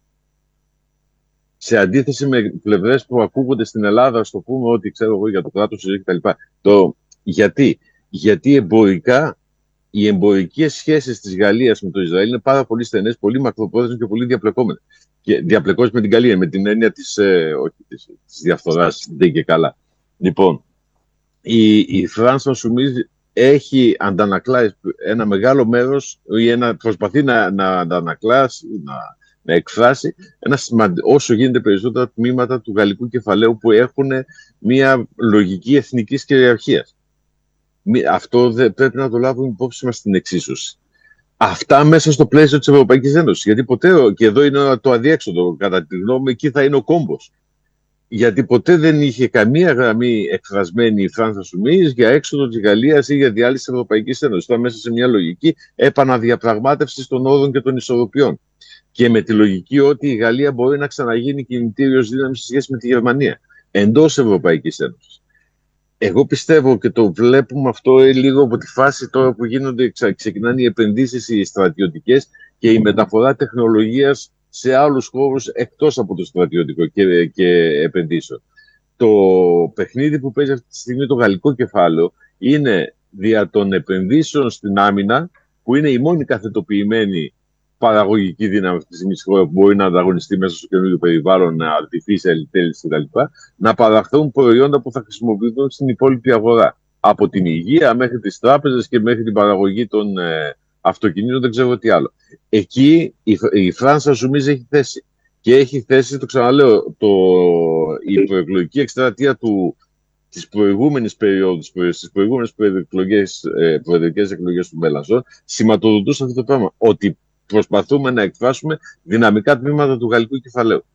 Σε αντίθεση με πλευρές που ακούγονται στην Ελλάδα, στο πούμε ότι ξέρω εγώ για το κράτος κτλ. Το γιατί, γιατί εμπορικά οι εμπορικές σχέσεις της Γαλλίας με το Ισραήλ είναι πάρα πολύ στενές, πολύ μακροπρόθεσμες και πολύ διαπλεκόμενες. Και διαπλεκόμενες με την Γαλλία, με την έννοια της, ε, όχι, της, της διαφθοράς, δεν και καλά. Λοιπόν, η, η Φράνσα Σουμίζ έχει αντανακλάσει ένα μεγάλο μέρος ή ένα, προσπαθεί να, να αντανακλάσει, να, να εκφράσει ένα σημαντ, όσο γίνεται περισσότερα τμήματα του γαλλικού κεφαλαίου που έχουν μια λογική εθνικής κυριαρχίας. Αυτό δε, πρέπει να το λάβουμε υπόψη μας στην εξίσωση. Αυτά μέσα στο πλαίσιο της Ευρωπαϊκής Ένωσης. Γιατί ποτέ, και εδώ είναι το αδιέξοδο, κατά τη γνώμη, εκεί θα είναι ο κόμπος. Γιατί ποτέ δεν είχε καμία γραμμή εκφρασμένη η Φράνσα Σουμίζ για έξοδο της Γαλλίας ή για διάλυση της Ευρωπαϊκής Ένωσης. Ήταν μέσα σε μια λογική επαναδιαπραγμάτευσης των όρων και των ισορροπιών. Και με τη λογική ότι η Γαλλία μπορεί να ξαναγίνει κινητήριος δύναμη σε σχέση με τη Γερμανία εντός Ευρωπαϊκής Ένωσης. Εγώ πιστεύω και το βλέπουμε αυτό λίγο από τη φάση τώρα που γίνονται, ξεκινάνε οι επενδύσεις, οι στρατιωτικές και η μεταφορά τεχνολογίας σε άλλους χώρους εκτός από το στρατιωτικό και, και επενδύσεων. Το παιχνίδι που παίζει αυτή τη στιγμή το γαλλικό κεφάλαιο είναι δια των επενδύσεων στην άμυνα, που είναι η μόνη καθετοποιημένη παραγωγική δύναμη αυτή τη στιγμή στη χώρα που μπορεί να ανταγωνιστεί μέσα στο καινούργιο περιβάλλον, artificial intelligence κτλ. Να παραχθούν προϊόντα που θα χρησιμοποιηθούν στην υπόλοιπη αγορά. Από την υγεία μέχρι τις τράπεζες και μέχρι την παραγωγή των ε, αυτοκινήτων, δεν ξέρω τι άλλο. Εκεί η, η Φράνσα Σουμίζ έχει θέση. Και έχει θέση, το ξαναλέω, το, η προεκλογική εκστρατεία του, της προηγούμενης περίοδου, στις προηγούμενες προεδρικές εκλογές του Μέλανσον, σηματοδοτούσε αυτό το πράγμα. Ότι προσπαθούμε να εκφράσουμε δυναμικά τμήματα του γαλλικού κεφαλαίου.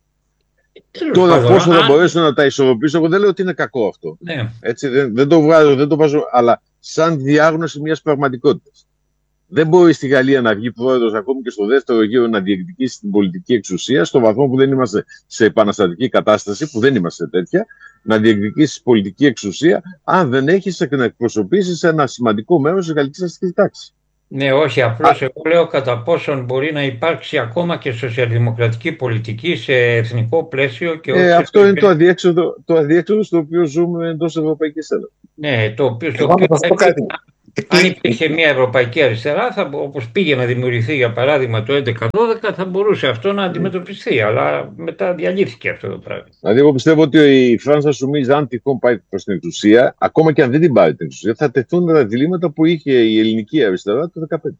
Τώρα πόσο θα μπορέσω να τα ισορροπήσω, εγώ δεν λέω ότι είναι κακό αυτό. Ναι. Έτσι, δεν, δεν το βγάζω, δεν το βάζω, αλλά σαν διάγνωση μιας πραγματικότητας. Δεν μπορεί στη Γαλλία να βγει πρόεδρος ακόμη και στο δεύτερο γύρο να διεκδικήσει την πολιτική εξουσία, στο βαθμό που δεν είμαστε σε επαναστατική κατάσταση, που δεν είμαστε τέτοια, να διεκδικήσει πολιτική εξουσία, αν δεν έχει να εκπροσωπήσει ένα σημαντικό μέρος της γαλλικής αστικής τάξης. Ναι, όχι, απλώς εγώ λέω κατά πόσον μπορεί να υπάρξει ακόμα και σοσιαλδημοκρατική πολιτική σε εθνικό πλαίσιο και όχι. Ε, αυτό είναι το αδιέξοδο, το αδιέξοδο στο οποίο ζούμε εντός Ευρωπαϊκής Ένωσης. Ναι, το οποίο, στο οποίο αν υπήρχε μια ευρωπαϊκή αριστερά, θα, όπως πήγε να δημιουργηθεί για παράδειγμα το έντεκα δώδεκα, θα μπορούσε αυτό να αντιμετωπιστεί, αλλά μετά διαλύθηκε αυτό το πράγμα. Δηλαδή, εγώ πιστεύω ότι η Φράνσα Σουμίζ, αν τυχόν πάει προς την εξουσία, ακόμα και αν δεν την πάρει την εξουσία, θα τεθούν τα διλήμματα που είχε η ελληνική αριστερά το δεκαπέντε.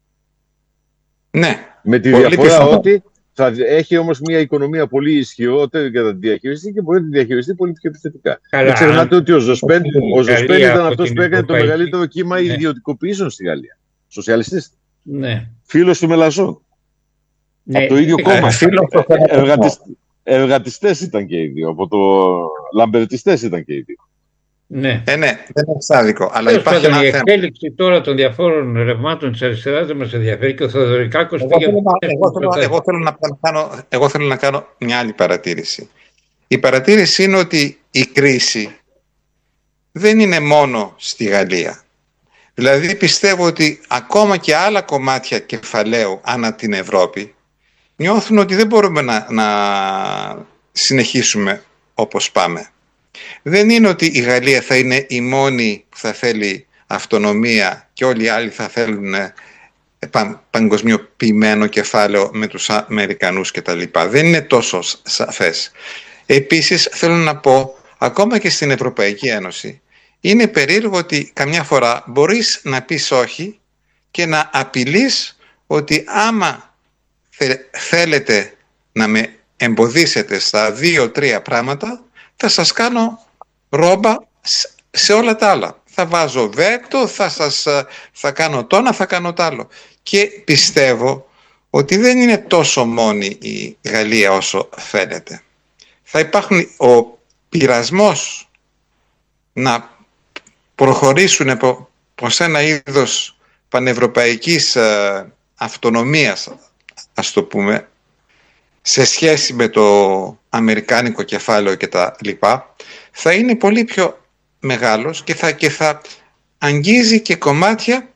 Ναι. Με τη διαφορά πιθανό. Ότι θα έχει όμως μια οικονομία πολύ ισχυρότερη για να τη διαχειριστεί και μπορεί να τη διαχειριστεί πολύ πιο επιθετικά. Δεν ξεχνάτε ότι ο Ζοσπέν ήταν αυτός που έκανε το μεγαλύτερο κύμα ναι. ιδιωτικοποιήσεων στη Γαλλία. Σοσιαλιστής. Ναι. Φίλος του Μελανσόν. Ναι. Από το ίδιο ναι. κόμμα. Εργατισ... Εργατιστές ήταν και οι δύο. Από το Λαμπερτιστές ήταν και οι δύο. Ναι. Ε, ναι, δεν είναι εξάδικο. Αλλά υπάρχει ένα η εξέλιξη θέμα. Τώρα των διαφόρων ρευμάτων της αριστεράς δεν μας ενδιαφέρει και ο Θεοδωρικάκος πήγε... Εγώ, εγώ, θέλω, εγώ, θέλω να κάνω, εγώ θέλω να κάνω μια άλλη παρατήρηση. Η παρατήρηση είναι ότι η κρίση δεν είναι μόνο στη Γαλλία. Δηλαδή πιστεύω ότι ακόμα και άλλα κομμάτια κεφαλαίου ανά την Ευρώπη νιώθουν ότι δεν μπορούμε να, να συνεχίσουμε όπως πάμε. Δεν είναι ότι η Γαλλία θα είναι η μόνη που θα θέλει αυτονομία και όλοι οι άλλοι θα θέλουν παγκοσμιοποιημένο κεφάλαιο με τους Αμερικανούς κτλ. Δεν είναι τόσο σαφές. Επίσης θέλω να πω, ακόμα και στην Ευρωπαϊκή Ένωση, είναι περίεργο ότι καμιά φορά μπορείς να πεις όχι και να απειλείς ότι άμα θέλετε να με εμποδίσετε στα δύο-τρία πράγματα, θα σας κάνω ρόμπα σε όλα τα άλλα. Θα βάζω βέτο, θα, σας, θα κάνω το ένα, θα κάνω το άλλο. Και πιστεύω ότι δεν είναι τόσο μόνη η Γαλλία όσο φαίνεται. Θα υπάρχουν ο πειρασμός να προχωρήσουν προς ένα είδος πανευρωπαϊκής αυτονομίας, ας το πούμε, σε σχέση με το αμερικάνικο κεφάλαιο και τα λοιπά, θα είναι πολύ πιο μεγάλος και θα, και θα αγγίζει και κομμάτια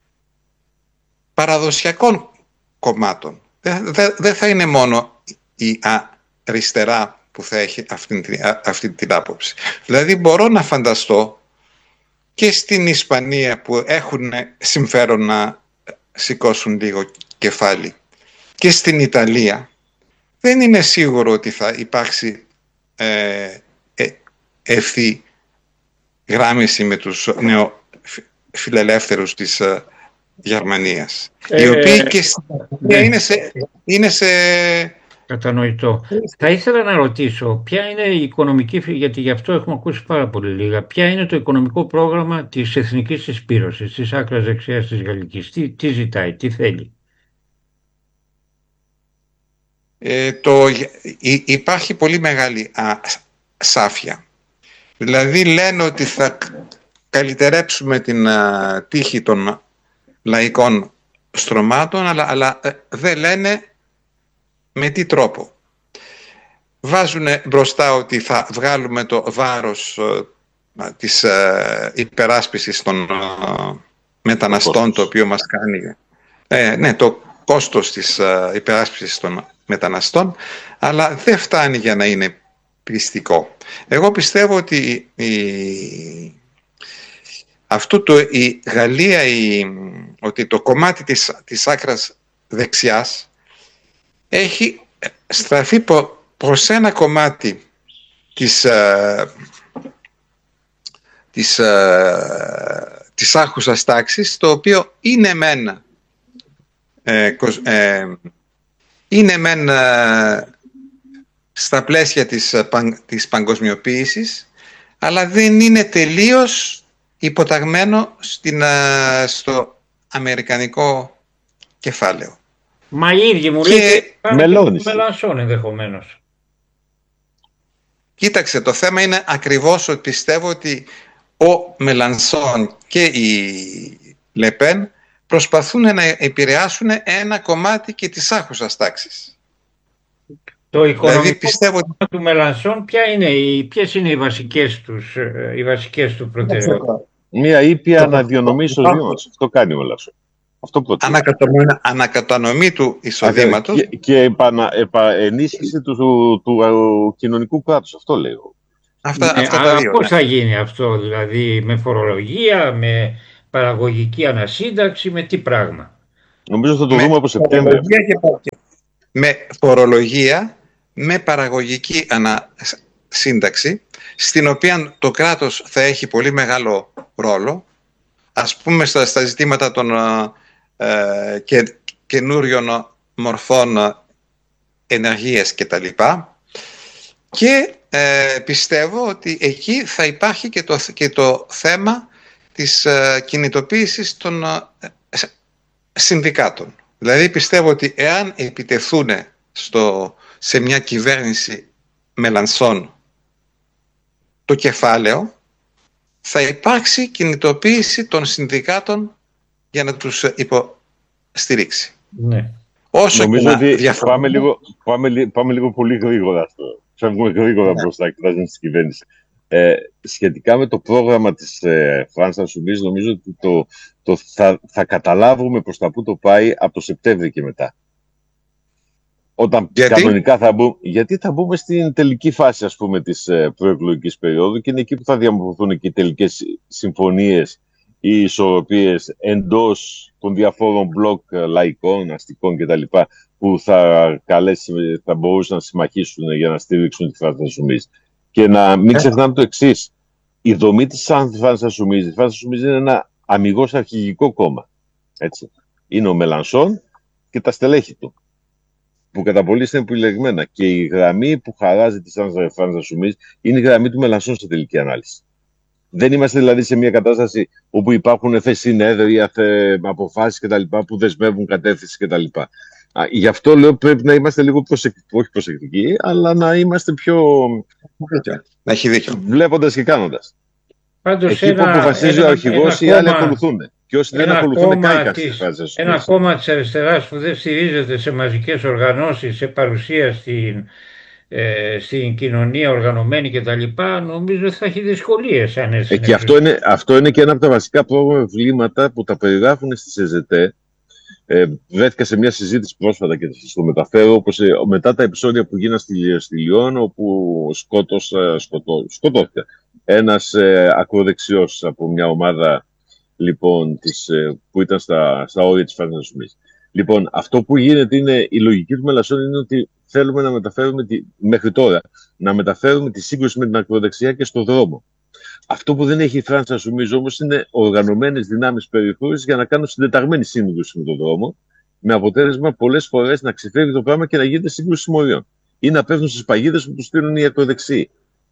παραδοσιακών κομμάτων. Δεν δε, δε θα είναι μόνο η αριστερά που θα έχει αυτή, αυτή την άποψη. Δηλαδή μπορώ να φανταστώ και στην Ισπανία που έχουν συμφέρον να σηκώσουν λίγο κεφάλι και στην Ιταλία δεν είναι σίγουρο ότι θα υπάρξει ε, ε, ευθύ γράμμιση με τους νεοφιλελεύθερους της ε, Γερμανίας, ε, οι οποίοι και στην Ιταλία ναι. είναι σε... Είναι σε... Κατανοητό. Θα ήθελα να ρωτήσω, ποια είναι η οικονομική, γιατί γι' αυτό έχουμε ακούσει πάρα πολύ λίγα, ποια είναι το οικονομικό πρόγραμμα της Εθνικής Συσπήρωσης, της άκρας δεξιάς της Γαλλικής, τι, τι ζητάει, τι θέλει. Ε, το, υ, υπάρχει πολύ μεγάλη α, σάφια. Δηλαδή λένε ότι θα καλυτερέψουμε την α, τύχη των λαϊκών στρωμάτων, αλλά, αλλά ε, δεν λένε με τι τρόπο. Βάζουν μπροστά ότι θα βγάλουμε το βάρος ε, της ε, υπεράσπισης των ε, μεταναστών, το οποίο μας κάνει ε, ναι, το κόστος της ε, υπεράσπισης των μεταναστών, αλλά δεν φτάνει για να είναι πιστικό. Εγώ πιστεύω ότι η, αυτό το, η Γαλλία, η, ότι το κομμάτι της, της άκρας δεξιάς έχει στραφεί προ, προς ένα κομμάτι της, ε, της, ε, της άρχουσας τάξης, το οποίο είναι μεν ε, ε, είναι μεν ε, στα πλαίσια της, της παγκοσμιοποίησης, αλλά δεν είναι τελείως υποταγμένο στην, ε, στο αμερικανικό κεφάλαιο. Μα οι ίδιοι μου λέει Μελώνης. Μελανσόν ενδεχομένως. Κοίταξε, το θέμα είναι ακριβώς ότι πιστεύω ότι ο Μελανσόν και η Λεπέν προσπαθούν να επηρεάσουν ένα κομμάτι και της άρχουσας τάξης. Το οικονομικό δηλαδή, πιστεύω... του Μελανσόν, ποια είναι οι, ποιες είναι οι βασικές, τους, οι βασικές του προτεραιότητες. Μία ήπια αναδιονομή στους Δήμους. Αυτό κάνει ο Μελανσόν. Αυτό ανακατανομή, ανακατανομή του εισοδήματος. Και, και επανα, επα, ενίσχυση του, του, του, του κοινωνικού κράτους. Αυτό λέω. Αυτά, ναι, αυτά τα δύο. Πώς ναι. θα γίνει αυτό, δηλαδή με φορολογία, με παραγωγική ανασύνταξη, με τι πράγμα? Νομίζω θα το με δούμε από Σεπτέμβριο. Με φορολογία, με παραγωγική ανασύνταξη, στην οποία το κράτος θα έχει πολύ μεγάλο ρόλο, ας πούμε στα, στα ζητήματα των ε, και, καινούριων μορφών ενεργείας κτλ. Και ε, πιστεύω ότι εκεί θα υπάρχει και το, και το θέμα της ε, κινητοποίησης των ε, συνδικάτων. Δηλαδή πιστεύω ότι εάν επιτεθούν στο, σε μια κυβέρνηση Μελανσόν το κεφάλαιο, θα υπάρξει κινητοποίηση των συνδικάτων για να τους υποστηρίξει. Ναι. Όσο νομίζω ότι διαφορά... πάμε, λίγο, πάμε, πάμε λίγο πολύ γρήγορα αυτό. Φεύγουμε γρήγορα ναι. μπροστά κοιτάζοντας την κυβέρνηση. Ε, σχετικά με το πρόγραμμα της ε, France Insoumise, νομίζω ότι το, το θα, θα καταλάβουμε προς τα πού το πάει από το Σεπτέμβριο και μετά. Όταν γιατί? κανονικά θα μπούμε, γιατί θα μπούμε στην τελική φάση, ας πούμε, της ε, προεκλογικής περίοδου και είναι εκεί που θα διαμορφωθούν και οι τελικές συμφωνίες ή ισορροπίες εντός των διαφόρων μπλοκ λαϊκών, αστικών κτλ. Που θα, καλέσει, θα μπορούσαν να συμμαχίσουν για να στηρίξουν τη France Insoumise. Και να μην ξεχνάμε το εξής. Η δομή της France Insoumise, η France Insoumise είναι ένα αμιγώς αρχηγικό κόμμα. Έτσι. Είναι ο Μελανσόν και τα στελέχη του, που κατά πολύ είναι επιλεγμένα. Και η γραμμή που χαράζει τη France Insoumise είναι η γραμμή του Μελανσόν σε τελική ανάλυση. Δεν είμαστε δηλαδή σε μια κατάσταση όπου υπάρχουν θε συνέδρια, θε αποφάσεις κτλ. Που δεσμεύουν κατεύθυνση κτλ. Γι' αυτό λέω πρέπει να είμαστε λίγο προσεκτικοί, όχι προσεκτικοί, αλλά να είμαστε πιο. Να έχει δίκιο. Βλέποντας και κάνοντας. Πάντως εκεί ένα, που αποφασίζει ένα, ο αρχηγός, οι άλλοι ακολουθούν. Και όσοι δεν ακολουθούν, κάηκαν στις φάσεις. Ένα κόμμα της αριστεράς που δεν στηρίζεται σε μαζικές οργανώσεις, σε παρουσία στην, ε, στην κοινωνία οργανωμένη κτλ., νομίζω ότι θα έχει δυσκολίες. Αν ε, και αυτό είναι, αυτό είναι και ένα από τα βασικά προβλήματα που τα περιγράφουν στη ΣΕΖΕΤΕ. Ε, βρέθηκα σε μια συζήτηση πρόσφατα και στο μεταφέρω, όπως ε, μετά τα επεισόδια που γίνανε στη, στη Λιόν, όπου σκότος, σκοτώ, σκοτώθηκε ένας ε, ακροδεξιός από μια ομάδα λοιπόν, της, ε, που ήταν στα, στα όρια της France Insoumise. Λοιπόν, αυτό που γίνεται είναι, η λογική του Μελανσόν είναι ότι θέλουμε να μεταφέρουμε, τη, μέχρι τώρα, να μεταφέρουμε τη σύγκρουση με την ακροδεξιά και στον δρόμο. Αυτό που δεν έχει η France Insoumise όμως είναι οργανωμένες δυνάμεις περιφέρειας για να κάνουν συντεταγμένη σύγκρουση με τον δρόμο, με αποτέλεσμα πολλές φορές να ξεφεύγει το πράγμα και να γίνεται σύγκρουση συμμοριών. Ή να πέφτουν στις παγίδες που τους στείλουν οι ακροδεξιοί.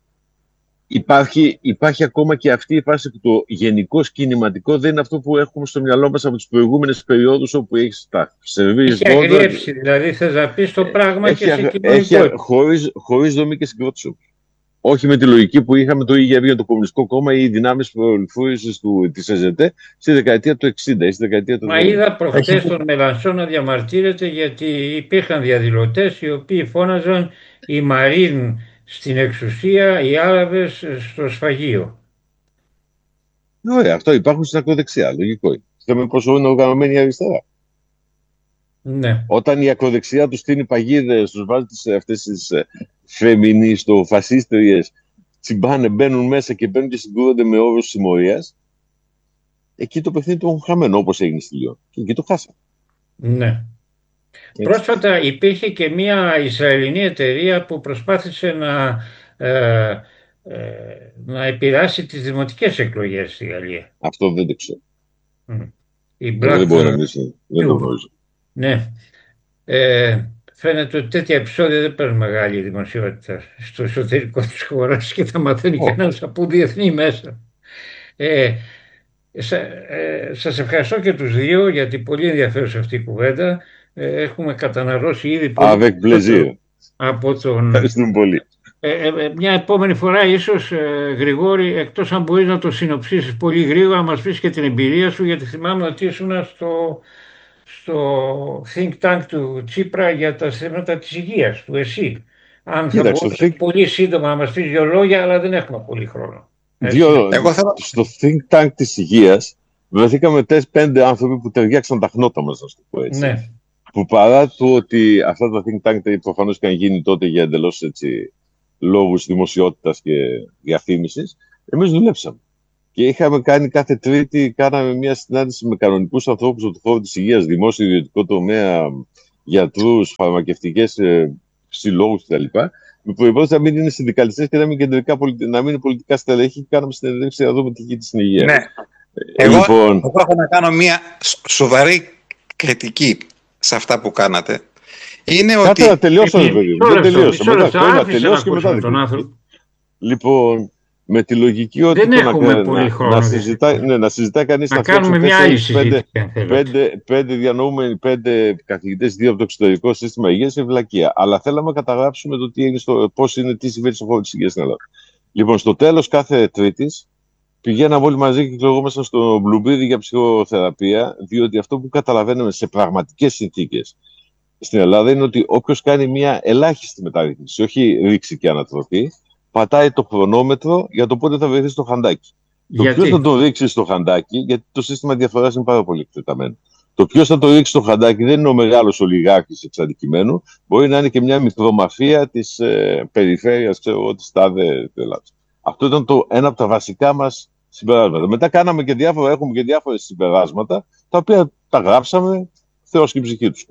Υπάρχει, υπάρχει ακόμα και αυτή η φάση που το γενικό κινηματικό δεν είναι αυτό που έχουμε στο μυαλό μας από τις προηγούμενες περιόδους όπου έχει τα σερβίρες έχει αγριέψει, δηλαδή θες να πεις το πράγμα έχει, και σε κοινωνικό. Χωρίς, χωρίς δομή και συγκρότηση. Όχι με τη λογική που είχαμε το ίδιο για το Κομμουνιστικό Κόμμα ή οι δυνάμεις προελευθέρωσης της ΕΖΕΤΕ στη δεκαετία του εξήντα ή στη δεκαετία του Μα είδα προχτές τον Μελανσόν να διαμαρτύρεται γιατί υπήρχαν διαδηλωτές οι οποίοι φώναζαν η Μαρίν στην εξουσία, οι Άραβες στο σφαγείο. Ωραία, αυτό υπάρχουν στην ακροδεξιά, λογικό είναι. Ξέρουμε πόσο είναι οργανωμένη η αριστερά. Ναι. Όταν η ακροδεξιά τους στείνει παγίδες, τους βάζει αυτές τις φεμινίστο-φασίστριες, τσιμπάνε, μπαίνουν μέσα και μπαίνουν και συγκρούονται με όρους συμμορίας, εκεί το παιχνίδι το έχουν χαμένο, όπως έγινε στη Λιόν. Και εκεί το χάσαμε. Ναι. Έτσι. Πρόσφατα υπήρχε και μια Ισραηλινή εταιρεία που προσπάθησε να, ε, ε, να επηρεάσει τις δημοτικές εκλογές στη Γαλλία. Αυτό δεν το ξέρω. Mm. Η Black... Δεν μπορώ να μιλήσω. Δεν το γνωρίζω. Ναι. Ε, φαίνεται ότι τέτοια επεισόδια δεν παίρνουν μεγάλη δημοσιότητα στο εσωτερικό της χώρας και θα μαθαίνει oh. κανένας από διεθνή μέσα. Ε, σα, ε, σας ευχαριστώ και τους δύο γιατί πολύ ενδιαφέρουσα αυτή η κουβέντα. Ε, έχουμε καταναλώσει ήδη πολύ από τον... Ευχαριστούμε πολύ. Ε, ε, μια επόμενη φορά ίσως, ε, Γρηγόρη, εκτός αν μπορείς να το συνοψίσεις πολύ γρήγορα, να μας πεις και την εμπειρία σου, γιατί θυμάμαι ότι ήσουν στο, στο think tank του Τσίπρα για τα θέματα της υγείας, του ΕΣΥ. Αν θα μπορείς think... πολύ σύντομα να μας πεις δύο λόγια, αλλά δεν έχουμε πολύ χρόνο. Δύο, Εγώ θα... Στο think tank της υγείας βρεθήκαμε τέσσερις πέντε άνθρωποι που ταιριάξαν τα χνότα μας, να το πω έτσι. Ναι. Που παρά το ότι αυτά τα think tank προφανώς είχαν γίνει τότε για εντελώς έτσι λόγους δημοσιότητας και διαφήμισης, εμείς δουλέψαμε. Και είχαμε κάνει κάθε Τρίτη, κάναμε μια συνάντηση με κανονικούς ανθρώπους από το χώρο της υγείας, δημόσιο, ιδιωτικό τομέα, γιατρούς, φαρμακευτικές ε, συλλόγους κτλ. Με προϋπόθεση να μην είναι συνδικαλιστές και να μην, κεντρικά, να μην είναι πολιτικά στελέχη, και κάναμε συνέντευξη να δούμε τι γίνεται στην υγεία. Ναι. Ε, εγώ, λοιπόν... εγώ έχω να κάνω μια σοβαρή κριτική σε αυτά που κάνατε. Είναι Κάτσε ότι... να τελειώσω, ρε παιδί μου. Δεν τελειώσα. Μετά τελειώσω και μετά. Λοιπόν, με τη λογική ότι δεν το να, να, χρόνο, να, συζητάει, ναι, να συζητάει κανείς να να κάνουμε μια άλλη συζήτηση. Πέντε, πέντε, πέντε διανοούμενοι, πέντε καθηγητές, δύο από το εξωτερικό σύστημα υγείας, είναι βλακεία. Αλλά θέλαμε να καταγράψουμε το τι είναι στο, πώς είναι, τι συμβαίνει στον χώρο της υγείας στην Ελλάδα. Λοιπόν, στο τέλος κάθε Τρίτης πηγαίναμε όλοι μαζί και κυκλογόμασταν στο Μπλουμπίδι για ψυχοθεραπεία, διότι αυτό που καταλαβαίνουμε σε πραγματικές συνθήκες στην Ελλάδα είναι ότι όποιος κάνει μια ελάχιστη μεταρρύθμιση, όχι ρήξη και ανατροπή, πατάει το χρονόμετρο για το πότε θα βρεθεί στο χαντάκι. Γιατί? Το ποιος θα το ρίξει στο χαντάκι, γιατί το σύστημα διαφοράς είναι πάρα πολύ εκτεταμένο. Το ποιος θα το ρίξει στο χαντάκι δεν είναι ο μεγάλος ολιγάρχης εξ αντικειμένου, μπορεί να είναι και μια μικρομαφία της ε, περιφέρειας, ξέρω εγώ, της τάδε Ελλάδας. Αυτό ήταν το, ένα από τα βασικά μας συμπεράσματα. Μετά κάναμε και διάφορα, έχουμε και διάφορες συμπεράσματα, τα οποία τα γράψαμε, Θεός και η ψυχή τους.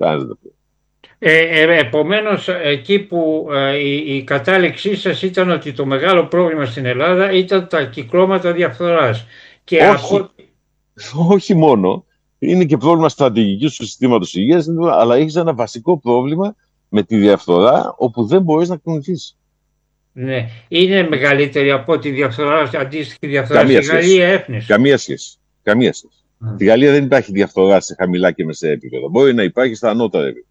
Ε, ε, επομένως, εκεί που ε, η, η κατάληξή σας ήταν ότι το μεγάλο πρόβλημα στην Ελλάδα ήταν τα κυκλώματα διαφθοράς. Και όχι, από... όχι μόνο. Είναι και πρόβλημα στρατηγικής του συστήματος υγείας, αλλά έχεις ένα βασικό πρόβλημα με τη διαφθορά, όπου δεν μπορείς να κινηθείς. Ναι. Είναι μεγαλύτερη από τη διαφθορά, αντίστοιχη διαφθορά στη Γαλλία, έφνης. Καμία σχέση. Καμία σχέση. Mm. Στη Γαλλία δεν υπάρχει διαφθορά σε χαμηλά και μεσαία επίπεδα. Μπορεί να υπάρχει στα ανώτερα επίπεδα.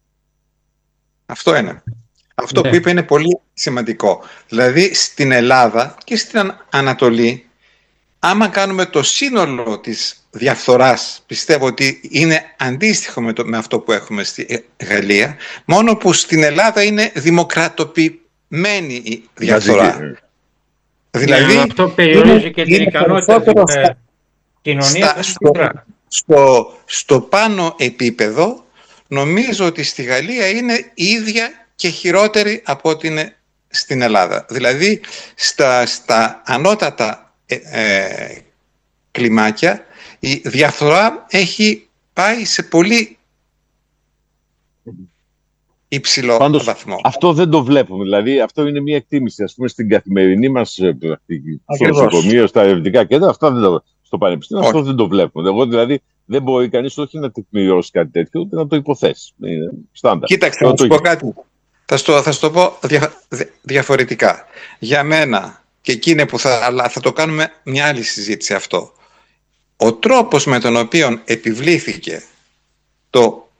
Αυτό είναι. Αυτό ναι. που είπε είναι πολύ σημαντικό. Δηλαδή στην Ελλάδα και στην Ανατολή, άμα κάνουμε το σύνολο της διαφθοράς, πιστεύω ότι είναι αντίστοιχο με, το, με αυτό που έχουμε στη Γαλλία, μόνο που στην Ελλάδα είναι δημοκρατοποιημένη η διαφθορά. Ναι. Δηλαδή, ναι, αυτό περιορίζει και την ικανότητα της κοινωνίας. Στο, στο, στο πάνω επίπεδο, νομίζω ότι στη Γαλλία είναι ίδια και χειρότερη από ό,τι είναι στην Ελλάδα. Δηλαδή, στα, στα ανώτατα ε, ε, κλιμάκια, η διαφθορά έχει πάει σε πολύ υψηλό Πάντως, βαθμό. Αυτό δεν το βλέπουμε. Δηλαδή, αυτό είναι μια εκτίμηση. Ας πούμε, στην καθημερινή μας πρακτική, στο νοσοκομείο, στα ερευνητικά κέντρα, αυτά δεν το, στο πανεπιστήμιο, αυτό δεν το βλέπουμε. Εγώ, δηλαδή, δεν μπορεί κανείς όχι να τεκμηριώσει κάτι τέτοιο, ούτε να το υποθέσει. Είναι στάνταρ. Κοίταξε, θα σου πω κάτι. Θα στο, θα στο πω δια, διαφορετικά. Για μένα, και εκείνη που θα, αλλά θα το κάνουμε μια άλλη συζήτηση αυτό. Ο τρόπος με τον οποίο επιβλήθηκε το,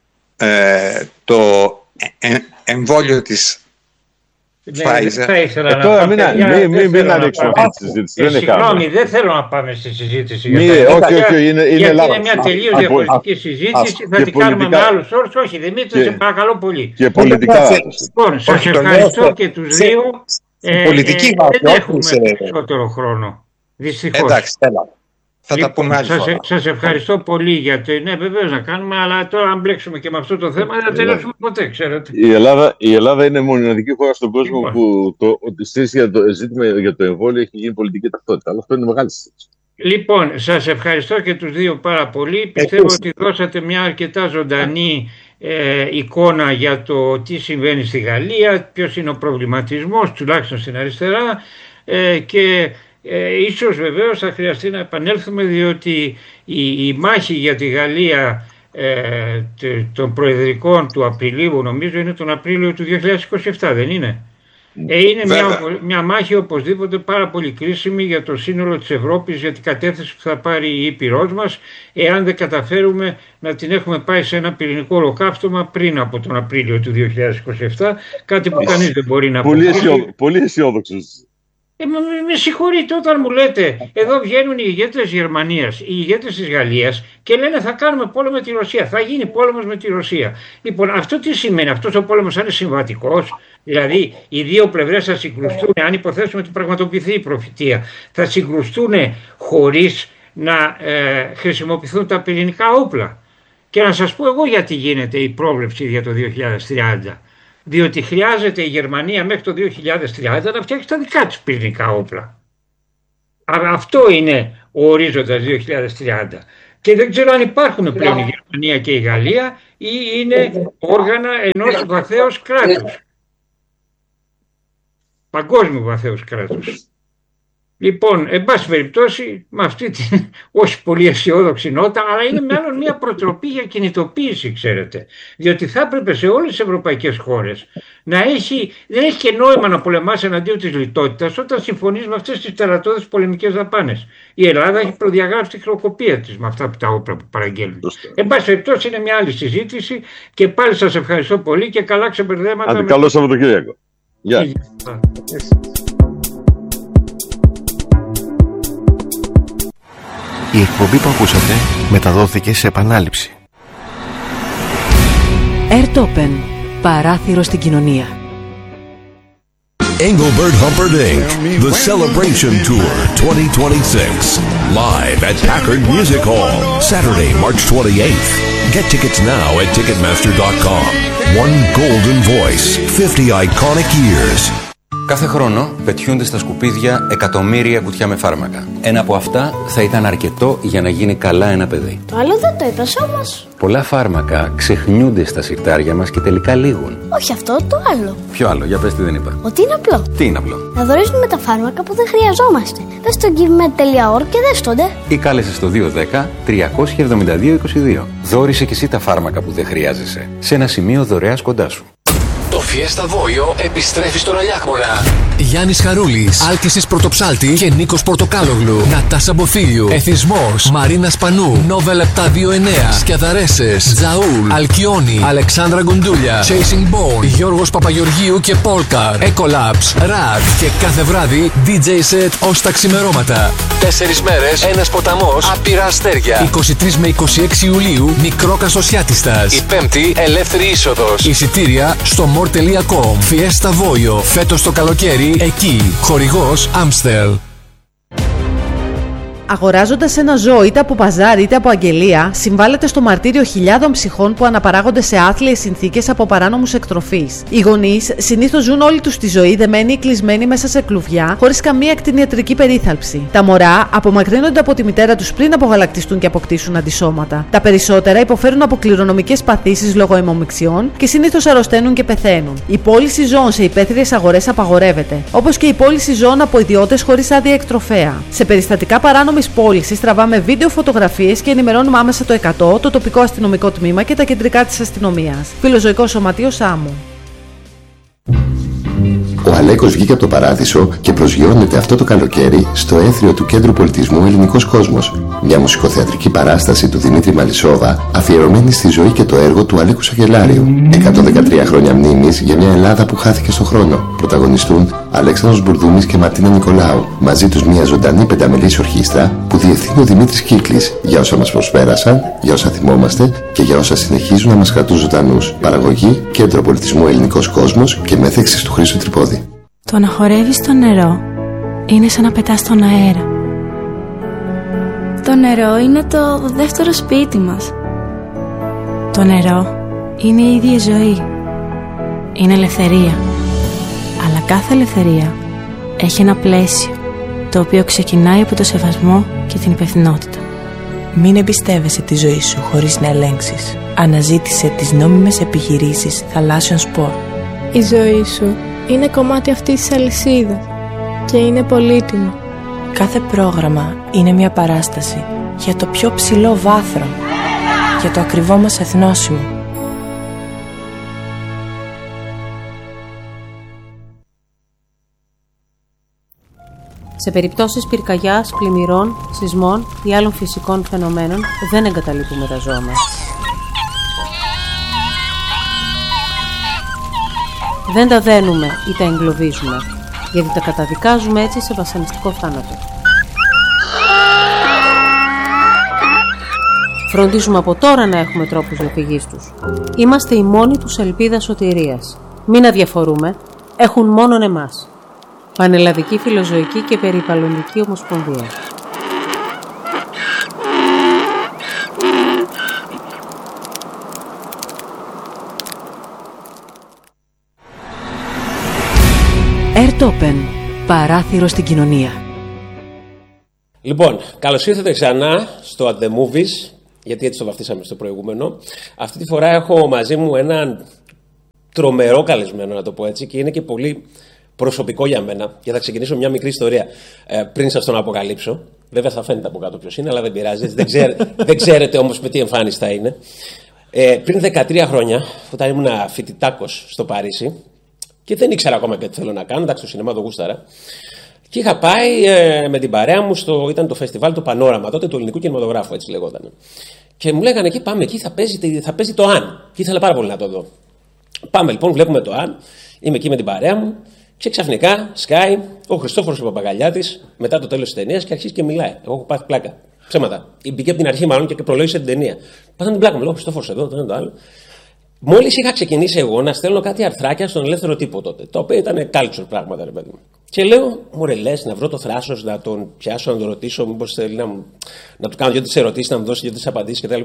ε, το ε, εμβόλιο της Pfizer. Θα ήθελα ε, να τώρα μην, μην, μην, μην ανοίξουμε αυτή τη συζήτηση. Ε, συγγνώμη, δεν θέλω να πάμε στη συζήτηση. Μη, για τα όχι, όχι, είναι, είναι, γιατί είναι μια τελείως διαφορετική συζήτηση. Θα την κάνουμε με άλλους όρους. Όχι, Δημήτρη, σε παρακαλώ πολύ. Και πολιτικά. Λοιπόν, σας ευχαριστώ και τους δύο. Πολιτική δεν έχουμε περισσότερο χρόνο. Δυστυχώς. Εντάξει, έλα. Θα λοιπόν, τα πούμε άλλη σας, φορά. σας ευχαριστώ πολύ για το... Ναι, βεβαίως να κάνουμε, αλλά τώρα αν μπλέξουμε και με αυτό το θέμα δεν θα τελειώσουμε ποτέ, ξέρετε. Η Ελλάδα, η Ελλάδα είναι μοναδική χώρα στον κόσμο λοιπόν. που το, το συζήτηση για το ζήτημα για το εμβόλιο έχει γίνει πολιτική ταυτότητα. Αλλά αυτό είναι μεγάλη συζήτηση. Λοιπόν, σας ευχαριστώ και τους δύο πάρα πολύ. Πιστεύω ότι δώσατε μια αρκετά ζωντανή ε, εικόνα για το τι συμβαίνει στη Γαλλία, ποιος είναι ο προβληματισμός, τουλάχιστον στην αριστερά, ε, και Ε, ίσως βεβαίως θα χρειαστεί να επανέλθουμε, διότι η, η μάχη για τη Γαλλία ε, των προεδρικών του Απριλίου, νομίζω είναι τον Απρίλιο του δύο χιλιάδες είκοσι επτά, δεν είναι? Ε, είναι μια, μια μάχη οπωσδήποτε πάρα πολύ κρίσιμη για το σύνολο της Ευρώπης, για την κατεύθυνση που θα πάρει η Ήπειρός μας, εάν δεν καταφέρουμε να την έχουμε πάει σε ένα πυρηνικό ολοκαύτωμα πριν από τον Απρίλιο του δύο χιλιάδες είκοσι επτά, κάτι που κανείς δεν μπορεί να αποκλείσει. Πολύ αισιόδοξος. Ε, με, με συγχωρείτε όταν μου λέτε, εδώ βγαίνουν οι ηγέτες της Γερμανίας, οι ηγέτες της Γαλλίας και λένε θα κάνουμε πόλεμο με τη Ρωσία, θα γίνει πόλεμος με τη Ρωσία. Λοιπόν, αυτό τι σημαίνει? Αυτός ο πόλεμος είναι συμβατικός? Δηλαδή οι δύο πλευρές θα συγκρουστούν, αν υποθέσουμε ότι πραγματοποιηθεί η προφητεία, θα συγκρουστούν χωρίς να ε, χρησιμοποιηθούν τα πυρηνικά όπλα. Και να σας πω εγώ γιατί γίνεται η πρόβλεψη για το δύο χιλιάδες τριάντα. Διότι χρειάζεται η Γερμανία μέχρι το δύο χιλιάδες τριάντα να φτιάξει τα δικά της πυρηνικά όπλα. Αυτό είναι ο ορίζοντας δύο χιλιάδες τριάντα. Και δεν ξέρω αν υπάρχουν πλέον η Γερμανία και η Γαλλία ή είναι όργανα ενός βαθέως κράτους. Παγκόσμιου βαθέως κράτους. Λοιπόν, εν πάση περιπτώσει, με αυτή την όχι πολύ αισιόδοξη νότα, αλλά είναι μάλλον μια προτροπή για κινητοποίηση, ξέρετε. Διότι θα έπρεπε σε όλες τις ευρωπαϊκές χώρες να έχει, δεν έχει και νόημα να πολεμάς εναντίον της λιτότητας όταν συμφωνείς με αυτές τις τερατώδες πολεμικές δαπάνες. Η Ελλάδα έχει προδιαγράψει τη χρεοκοπία της με αυτά τα όπλα που παραγγέλνουν. Εν πάση περιπτώσει, είναι μια άλλη συζήτηση και πάλι σας ευχαριστώ πολύ και καλά ξεμπερδέματα. Άντε, με... Καλό Σαββατοκύριακο. Γεια. Yeah. Η εκπομπή που ακούσατε μεταδόθηκε σε επανάληψη. Airtopen. Παράθυρο στην κοινωνία. Engelbert Humperdinck, The Celebration Tour twenty twenty-six. Live at Packard Music Hall, Saturday, March twenty-eighth. Get tickets now at ticketmaster dot com. One golden voice, fifty iconic years. Κάθε χρόνο πετιούνται στα σκουπίδια εκατομμύρια κουτιά με φάρμακα. Ένα από αυτά θα ήταν αρκετό για να γίνει καλά ένα παιδί. Το άλλο δεν το είπες όμως. Πολλά φάρμακα ξεχνιούνται στα συρτάρια μας και τελικά λήγουν. Όχι αυτό, το άλλο. Ποιο άλλο, για πες τι δεν είπα. Ότι είναι απλό. Τι είναι απλό. Να δωρήσουμε τα φάρμακα που δεν χρειαζόμαστε. Δες στο givemed τελεία org και δες τότε. Ή κάλεσε στο δύο ένα μηδέν τρία επτά δύο είκοσι δύο. Δώρισε και εσύ τα φάρμακα που δεν χρειάζεσαι σε ένα σημείο δωρεάς κοντά σου. Το Fiesta Voio επιστρέφει στον Αλιάκμονα. Γιάννης Χαρούλης, Άλκησης Πρωτοψάλτη και Νίκος Πορτοκάλογλου. Νατάσα Μποθίλιου, Εθισμός, Μαρίνα Σπανού, Νόβελ επτακόσια είκοσι εννέα, Σκιαδαρέσες, Τζαούλ, Αλκιόνι, Αλεξάνδρα Γκουντούλια, Chasing Bone, Γιώργος Παπαγεωργίου και Πόλκαρ, Ecolabs, Ρακ και κάθε βράδυ ντι τζέι set ως τα ξημερώματα. Τέσσερις μέρες, ένας ποταμός, άπειρα αστέρια. είκοσι τρεις με είκοσι έξι Ιουλίου, Μικρό Καστοσιάτιστας. Η Πέμπτη, ελεύθερη είσοδος. Εισιτήρια στο more τελεία com. Fiesta Voio, φέτος το καλοκαίρι εκεί. Χορηγός Amstel. Αγοράζοντας ένα ζώο είτε από παζάρι είτε από αγγελία, συμβάλλεται στο μαρτύριο χιλιάδων ψυχών που αναπαράγονται σε άθλιες συνθήκες από παράνομους εκτροφείς. Οι γονείς συνήθως ζουν όλη τους τη ζωή δεμένοι ή κλεισμένοι μέσα σε κλουβιά, χωρίς καμία κτηνιατρική περίθαλψη. Τα μωρά απομακρύνονται από τη μητέρα τους πριν απογαλακτιστούν και αποκτήσουν αντισώματα. Τα περισσότερα υποφέρουν από κληρονομικές παθήσεις λόγω αιμομιξιών και συνήθως αρρωσταίνουν και πεθαίνουν. Η πώληση ζώων σε υπαίθριες αγορές απαγορεύεται, όπως και η πώληση ζώων από ιδιώτες χωρίς άδεια εκτροφέα. Σε περιστατικά παράνομης πώλησης τραβάμε βίντεο, φωτογραφίες και ενημερώνουμε άμεσα το εκατό, το τοπικό αστυνομικό τμήμα και τα κεντρικά της αστυνομίας. Φιλοζωικό Σωματείο Σάμου. Ο Αλέκος βγήκε από το παράδεισο και προσγειώνεται αυτό το καλοκαίρι στο έθριο του Κέντρου Πολιτισμού Ελληνικός Κόσμος. Μια μουσικοθεατρική παράσταση του Δημήτρη Μαλισσόβα, αφιερωμένη στη ζωή και το έργο του Αλέκου Σαγελάριου. εκατόν δεκατρία χρόνια μνήμης για μια Ελλάδα που χάθηκε στον χρόνο. Πρωταγωνιστούν Αλέξανδρος Μπουρδούμης και Μαρτίνα Νικολάου. Μαζί τους μια ζωντανή πενταμελής ορχήστρα που διευθύνει ο Δημήτρης Κύκλης για όσα μας προσπέρασαν, για όσα θυμόμαστε και για όσα συνεχίζουν να μας κρατούν ζωντανούς. Παραγωγή Κέντρο Πολιτισμού Ελληνικός Κόσμος και μέθεξης του Χρήστου Τρυπόδη. Το να χορεύεις στο νερό είναι σαν να πετάς στον αέρα. Το νερό είναι το δεύτερο σπίτι μας. Το νερό είναι η ίδια ζωή. Είναι ελευθερία. Αλλά κάθε ελευθερία έχει ένα πλαίσιο, το οποίο ξεκινάει από το σεβασμό και την υπευθυνότητα. Μην εμπιστεύεσαι τη ζωή σου χωρίς να ελέγξεις. Αναζήτησε τις νόμιμες επιχειρήσεις θαλάσσιων σπορ. Η ζωή σου είναι κομμάτι αυτής της αλυσίδας και είναι πολύτιμο. Κάθε πρόγραμμα είναι μια παράσταση για το πιο ψηλό βάθρο, για το ακριβό μας εθνόσημο. Σε περιπτώσεις πυρκαγιάς, πλημμυρών, σεισμών ή άλλων φυσικών φαινομένων δεν εγκαταλείπουμε τα ζώα μας. Δεν τα δένουμε ή τα εγκλωβίζουμε, γιατί τα καταδικάζουμε έτσι σε βασανιστικό θάνατο. Φροντίζουμε από τώρα να έχουμε τρόπους διαφυγής τους. Είμαστε οι μόνοι τους ελπίδα σωτηρίας. Μην αδιαφορούμε, έχουν μόνον εμάς. Πανελλαδική Φιλοζωική και Περιβαλλοντική Ομοσπονδία. Airtopen. Παράθυρο στην κοινωνία. Λοιπόν, καλώς ήρθατε ξανά στο At The Movies, γιατί έτσι το βαφτίσαμε στο προηγούμενο. Αυτή τη φορά έχω μαζί μου έναν τρομερό καλεσμένο, να το πω έτσι, και είναι και πολύ προσωπικό για μένα. Και θα ξεκινήσω μια μικρή ιστορία ε, πριν σας τον αποκαλύψω. Βέβαια θα φαίνεται από κάτω ποιος είναι, αλλά δεν πειράζει. δεν, ξέρε, δεν ξέρετε όμως με τι εμφάνιση θα είναι. Ε, πριν δεκατρία χρόνια, όταν ήμουν φοιτητάκος στο Παρίσι, και δεν ήξερα ακόμα και τι θέλω να κάνω, εντάξει, στο σινεμά το γούσταρα. Και είχα πάει ε, με την παρέα μου, στο, ήταν το φεστιβάλ το Πανόραμα, τότε του ελληνικού κινηματογράφου, έτσι λεγόταν. Και μου λέγανε εκεί, πάμε εκεί, θα παίζει, θα παίζει το Αν. Και ήθελα πάρα πολύ να το δω. Πάμε λοιπόν, βλέπουμε το Αν, είμαι εκεί με την παρέα μου, και ξαφνικά σκάει ο Χριστόφορος ο Παπαγαλιάτης μετά το τέλος της ταινίας και αρχίζει και μιλάει. Εγώ έχω πάθει πλάκα. Ψέματα. Μπήκε από την αρχή μάλλον και προλόγησε την ταινία. Πάθαμε την πλάκα μου, λέω Χριστόφορος εδώ, το ένα το άλλο. Μόλις είχα ξεκινήσει εγώ να στέλνω κάτι αρθράκια στον ελεύθερο τύπο τότε, το οποίο ήταν culture πράγματα, ρε παιδί μου. Και λέω, μωρέ, λες, να βρω το θράσος, να τον πιάσω, να τον ρωτήσω, μήπως θέλει να, μου, να του κάνω δύο-τρεις ερωτήσεις, να μου δώσει δύο-τρεις απαντήσεις κτλ.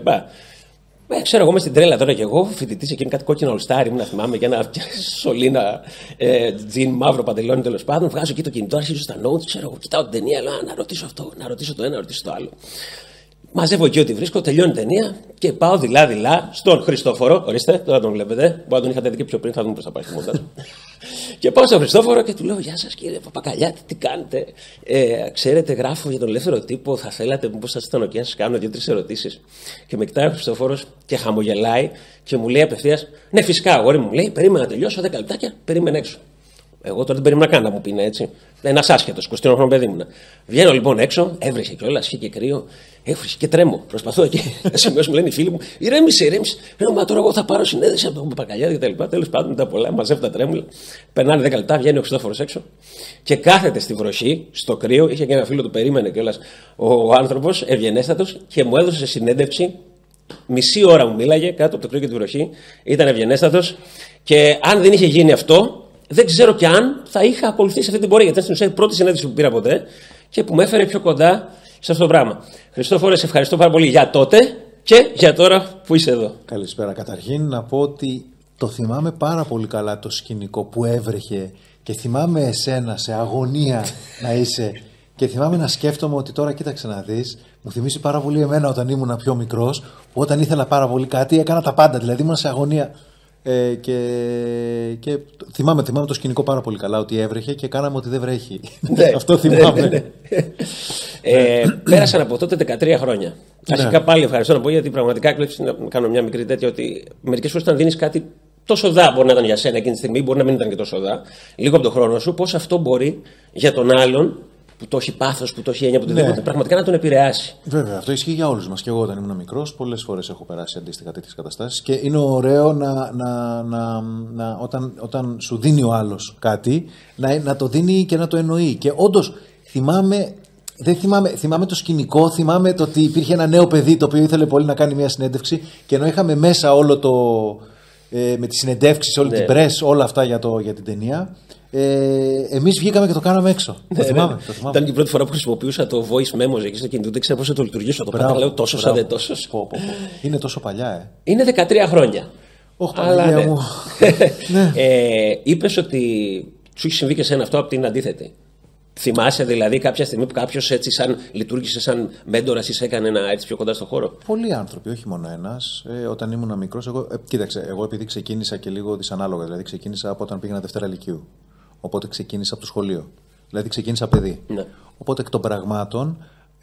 Ε, ξέρω εγώ, είμαι στην τρέλα τώρα και εγώ, φοιτητής εκείνη κάτι κόκκινο ολστάρι, μου να θυμάμαι και ένα σωλήνα ε, τζιν, μαύρο παντελόνι τέλος πάντων. Βγάζω εκεί το κινητό, αρχίζω στα notes, ξέρω εγώ, κοιτάω την ταινία, λέω να ρωτήσω αυτό, να ρωτήσω το ένα, να ρωτήσω το άλλο. Μαζεύω εκεί ό,τι βρίσκω, τελειώνει η ταινία και πάω δειλά-δειλά στον Χριστόφορο. Ορίστε, τώρα τον βλέπετε. Μπορεί να τον είχατε δει και πιο πριν, θα δούμε πώς θα πάει στο μοντάζ. Και πάω στον Χριστόφορο και του λέω: Γεια σας κύριε Παπακαλιάτη, τι κάνετε. Ε, ξέρετε, γράφω για τον ελεύθερο τύπο. Θα θέλατε, μήπως θα ήταν οκ, να σας κάνω δύο-τρεις ερωτήσεις. Και με κοιτάει ο Χριστόφορος και χαμογελάει και μου λέει απευθείας: Ναι, φυσικά, αγόρι μου, λέει: Περίμενα να τελειώσω δέκα λεπτάκια, περίμενε έξω. Εγώ τώρα δεν περίμενα καν να μου πει έτσι. Ένα άσχετο, είκοσι τρία χρονών παιδί μου. Βγαίνω λοιπόν έξω, έβρεχε κιόλα, είχε και κρύο, έβρεχε και τρέμω. Προσπαθώ εκεί. Σε μου λένε οι φίλοι μου: Ηρέμησε, ηρέμησε. Λέω: Μα τώρα εγώ θα πάρω συνέντευξη από τον Παπακαλιάτη και τα λοιπά. Τέλος πάντων, μετά πολλά, μαζεύω τα τρέμουλα. Περνάνε δέκα λεπτά, βγαίνει ο Χριστόφορος έξω και κάθεται στη βροχή, στο κρύο. Είχε και ένα φίλο του, περίμενε κιόλα ο άνθρωπος, ευγενέστατο, και μου έδωσε συνέντευξη. Μισή ώρα μου μίλαγε κάτω από το κρύο και τη βροχή. Ήταν ευγενέστατο και αν δεν είχε γίνει αυτό. Δεν ξέρω κι αν θα είχα ακολουθήσει αυτή την πορεία, γιατί ήταν στην ουσία η πρώτη συνέντευξη που πήρα ποτέ και που με έφερε πιο κοντά σε αυτό το πράγμα. Χριστόφορε, σε ευχαριστώ πάρα πολύ για τότε και για τώρα που είσαι εδώ. Καλησπέρα. Καταρχήν να πω ότι το θυμάμαι πάρα πολύ καλά το σκηνικό που έβρεχε και θυμάμαι εσένα σε αγωνία να είσαι και θυμάμαι να σκέφτομαι ότι τώρα κοίταξε να δεις, μου θυμίσει πάρα πολύ εμένα όταν ήμουν πιο μικρός, που όταν ήθελα πάρα πολύ κάτι έκανα τα πάντα, δηλαδή ήμουν σε αγωνία. Ε, και, και θυμάμαι, θυμάμαι το σκηνικό πάρα πολύ καλά, ότι έβρεχε και κάναμε ότι δεν βρέχει. Ναι, αυτό θυμάμαι. Ναι, ναι. ε, πέρασαν από τότε δεκατρία χρόνια. Ναι. Αρχικά πάλι ευχαριστώ να πω, γιατί πραγματικά έκλεψε να κάνω μια μικρή τέτοια, ότι μερικές φορές όταν δίνεις κάτι τόσο δά, μπορεί να ήταν για σένα εκείνη τη στιγμή, μπορεί να μην ήταν και τόσο δά, λίγο από τον χρόνο σου, πώς αυτό μπορεί για τον άλλον που το έχει πάθος, που το έχει έννοια, που ναι. το πραγματικά να τον επηρεάσει. Βέβαια, αυτό ισχύει για όλους μας. Και εγώ όταν ήμουν μικρός, πολλές φορές έχω περάσει αντίστοιχα τέτοιες καταστάσεις. Και είναι ωραίο να, να, να, να, όταν, όταν σου δίνει ο άλλος κάτι, να, να το δίνει και να το εννοεί. Και όντως θυμάμαι. Δεν θυμάμαι, θυμάμαι το σκηνικό, θυμάμαι το ότι υπήρχε ένα νέο παιδί το οποίο ήθελε πολύ να κάνει μια συνέντευξη και ενώ είχαμε μέσα όλο το. Ε, με τις συνεντεύξεις, όλη ναι. την press, όλα αυτά για, το, για την ταινία. Ε, εμείς βγήκαμε και το κάναμε έξω. Ναι, το, θυμάμαι, ναι. το θυμάμαι. Ήταν και η πρώτη φορά που χρησιμοποιούσα το voice memos εκεί στο κινητό. Δεν ξέρω πώς θα το λειτουργήσω. Το πάντα λέω τόσο σαν δεν τόσο. Είναι τόσο παλιά, ε. Είναι δεκατρία χρόνια. Όχι, παλιά μου. ναι. ε, είπες ότι σου έχει συμβεί και σένα αυτό από την αντίθετη. Θυμάσαι δηλαδή κάποια στιγμή που κάποιος έτσι σαν λειτουργήσε σαν μέντορας ή σε έκανε ένα έτσι πιο κοντά στο χώρο? Πολλοί άνθρωποι, όχι μόνο ένας. Ε, όταν ήμουν μικρός, εγώ, ε, κοίταξε, εγώ επειδή ξεκίνησα και λίγο δυσανάλογα, δηλαδή ξεκίνησα από όταν πήγαινα Δευτέρα Λυκείου. Οπότε ξεκίνησα από το σχολείο. Δηλαδή ξεκίνησα παιδί. Ναι. Οπότε εκ των πραγμάτων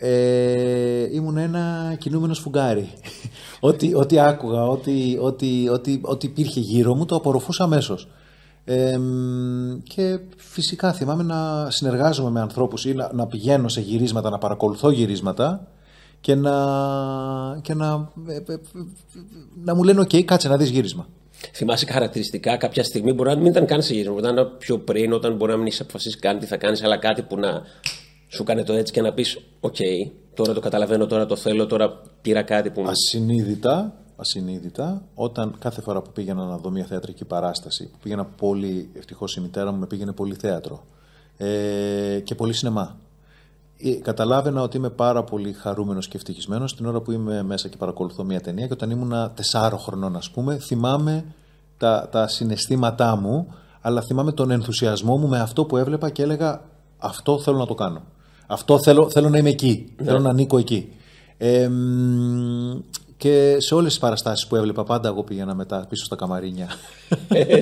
ε, ήμουν ένα κινούμενο σφουγγάρι. ό,τι, ό,τι άκουγα, ό,τι, ό,τι, ό,τι, ό,τι υπήρχε γύρω μου, το απορροφούσα αμέσως. Ε, και φυσικά θυμάμαι να συνεργάζομαι με ανθρώπους ή να, να πηγαίνω σε γυρίσματα, να παρακολουθώ γυρίσματα και να, και να, ε, ε, να μου λένε «ΟΚ, κάτσε να δεις γύρισμα». Θυμάσαι χαρακτηριστικά κάποια στιγμή, μπορεί να μην ήταν καν σε γύρισμα, μπορεί να ήταν πιο πριν, όταν μπορεί να μην έχεις αποφασίσει καν τι θα κάνεις, αλλά κάτι που να σου κάνει το έτσι και να πεις «ΟΚ, τώρα το καταλαβαίνω, τώρα το θέλω, τώρα πήρα κάτι που...» Ασυνείδητα. Ασυνείδητα, όταν κάθε φορά που πήγαινα να δω μια θεατρική παράσταση, που πήγαινα πολύ, ευτυχώς η μητέρα μου με πήγαινε πολύ θέατρο ε, και πολύ σινεμά. Ε, καταλάβαινα ότι είμαι πάρα πολύ χαρούμενος και ευτυχισμένος την ώρα που είμαι μέσα και παρακολουθώ μια ταινία, και όταν ήμουν τεσσάρων χρονών, ας πούμε, θυμάμαι τα, τα συναισθήματά μου, αλλά θυμάμαι τον ενθουσιασμό μου με αυτό που έβλεπα και έλεγα αυτό θέλω να το κάνω. Αυτό θέλω, θέλω να είμαι εκεί, ναι. Θέλω να ανήκω εκεί. Ε, και σε όλες τις παραστάσεις που έβλεπα πάντα εγώ πήγαινα μετά πίσω στα καμαρίνια.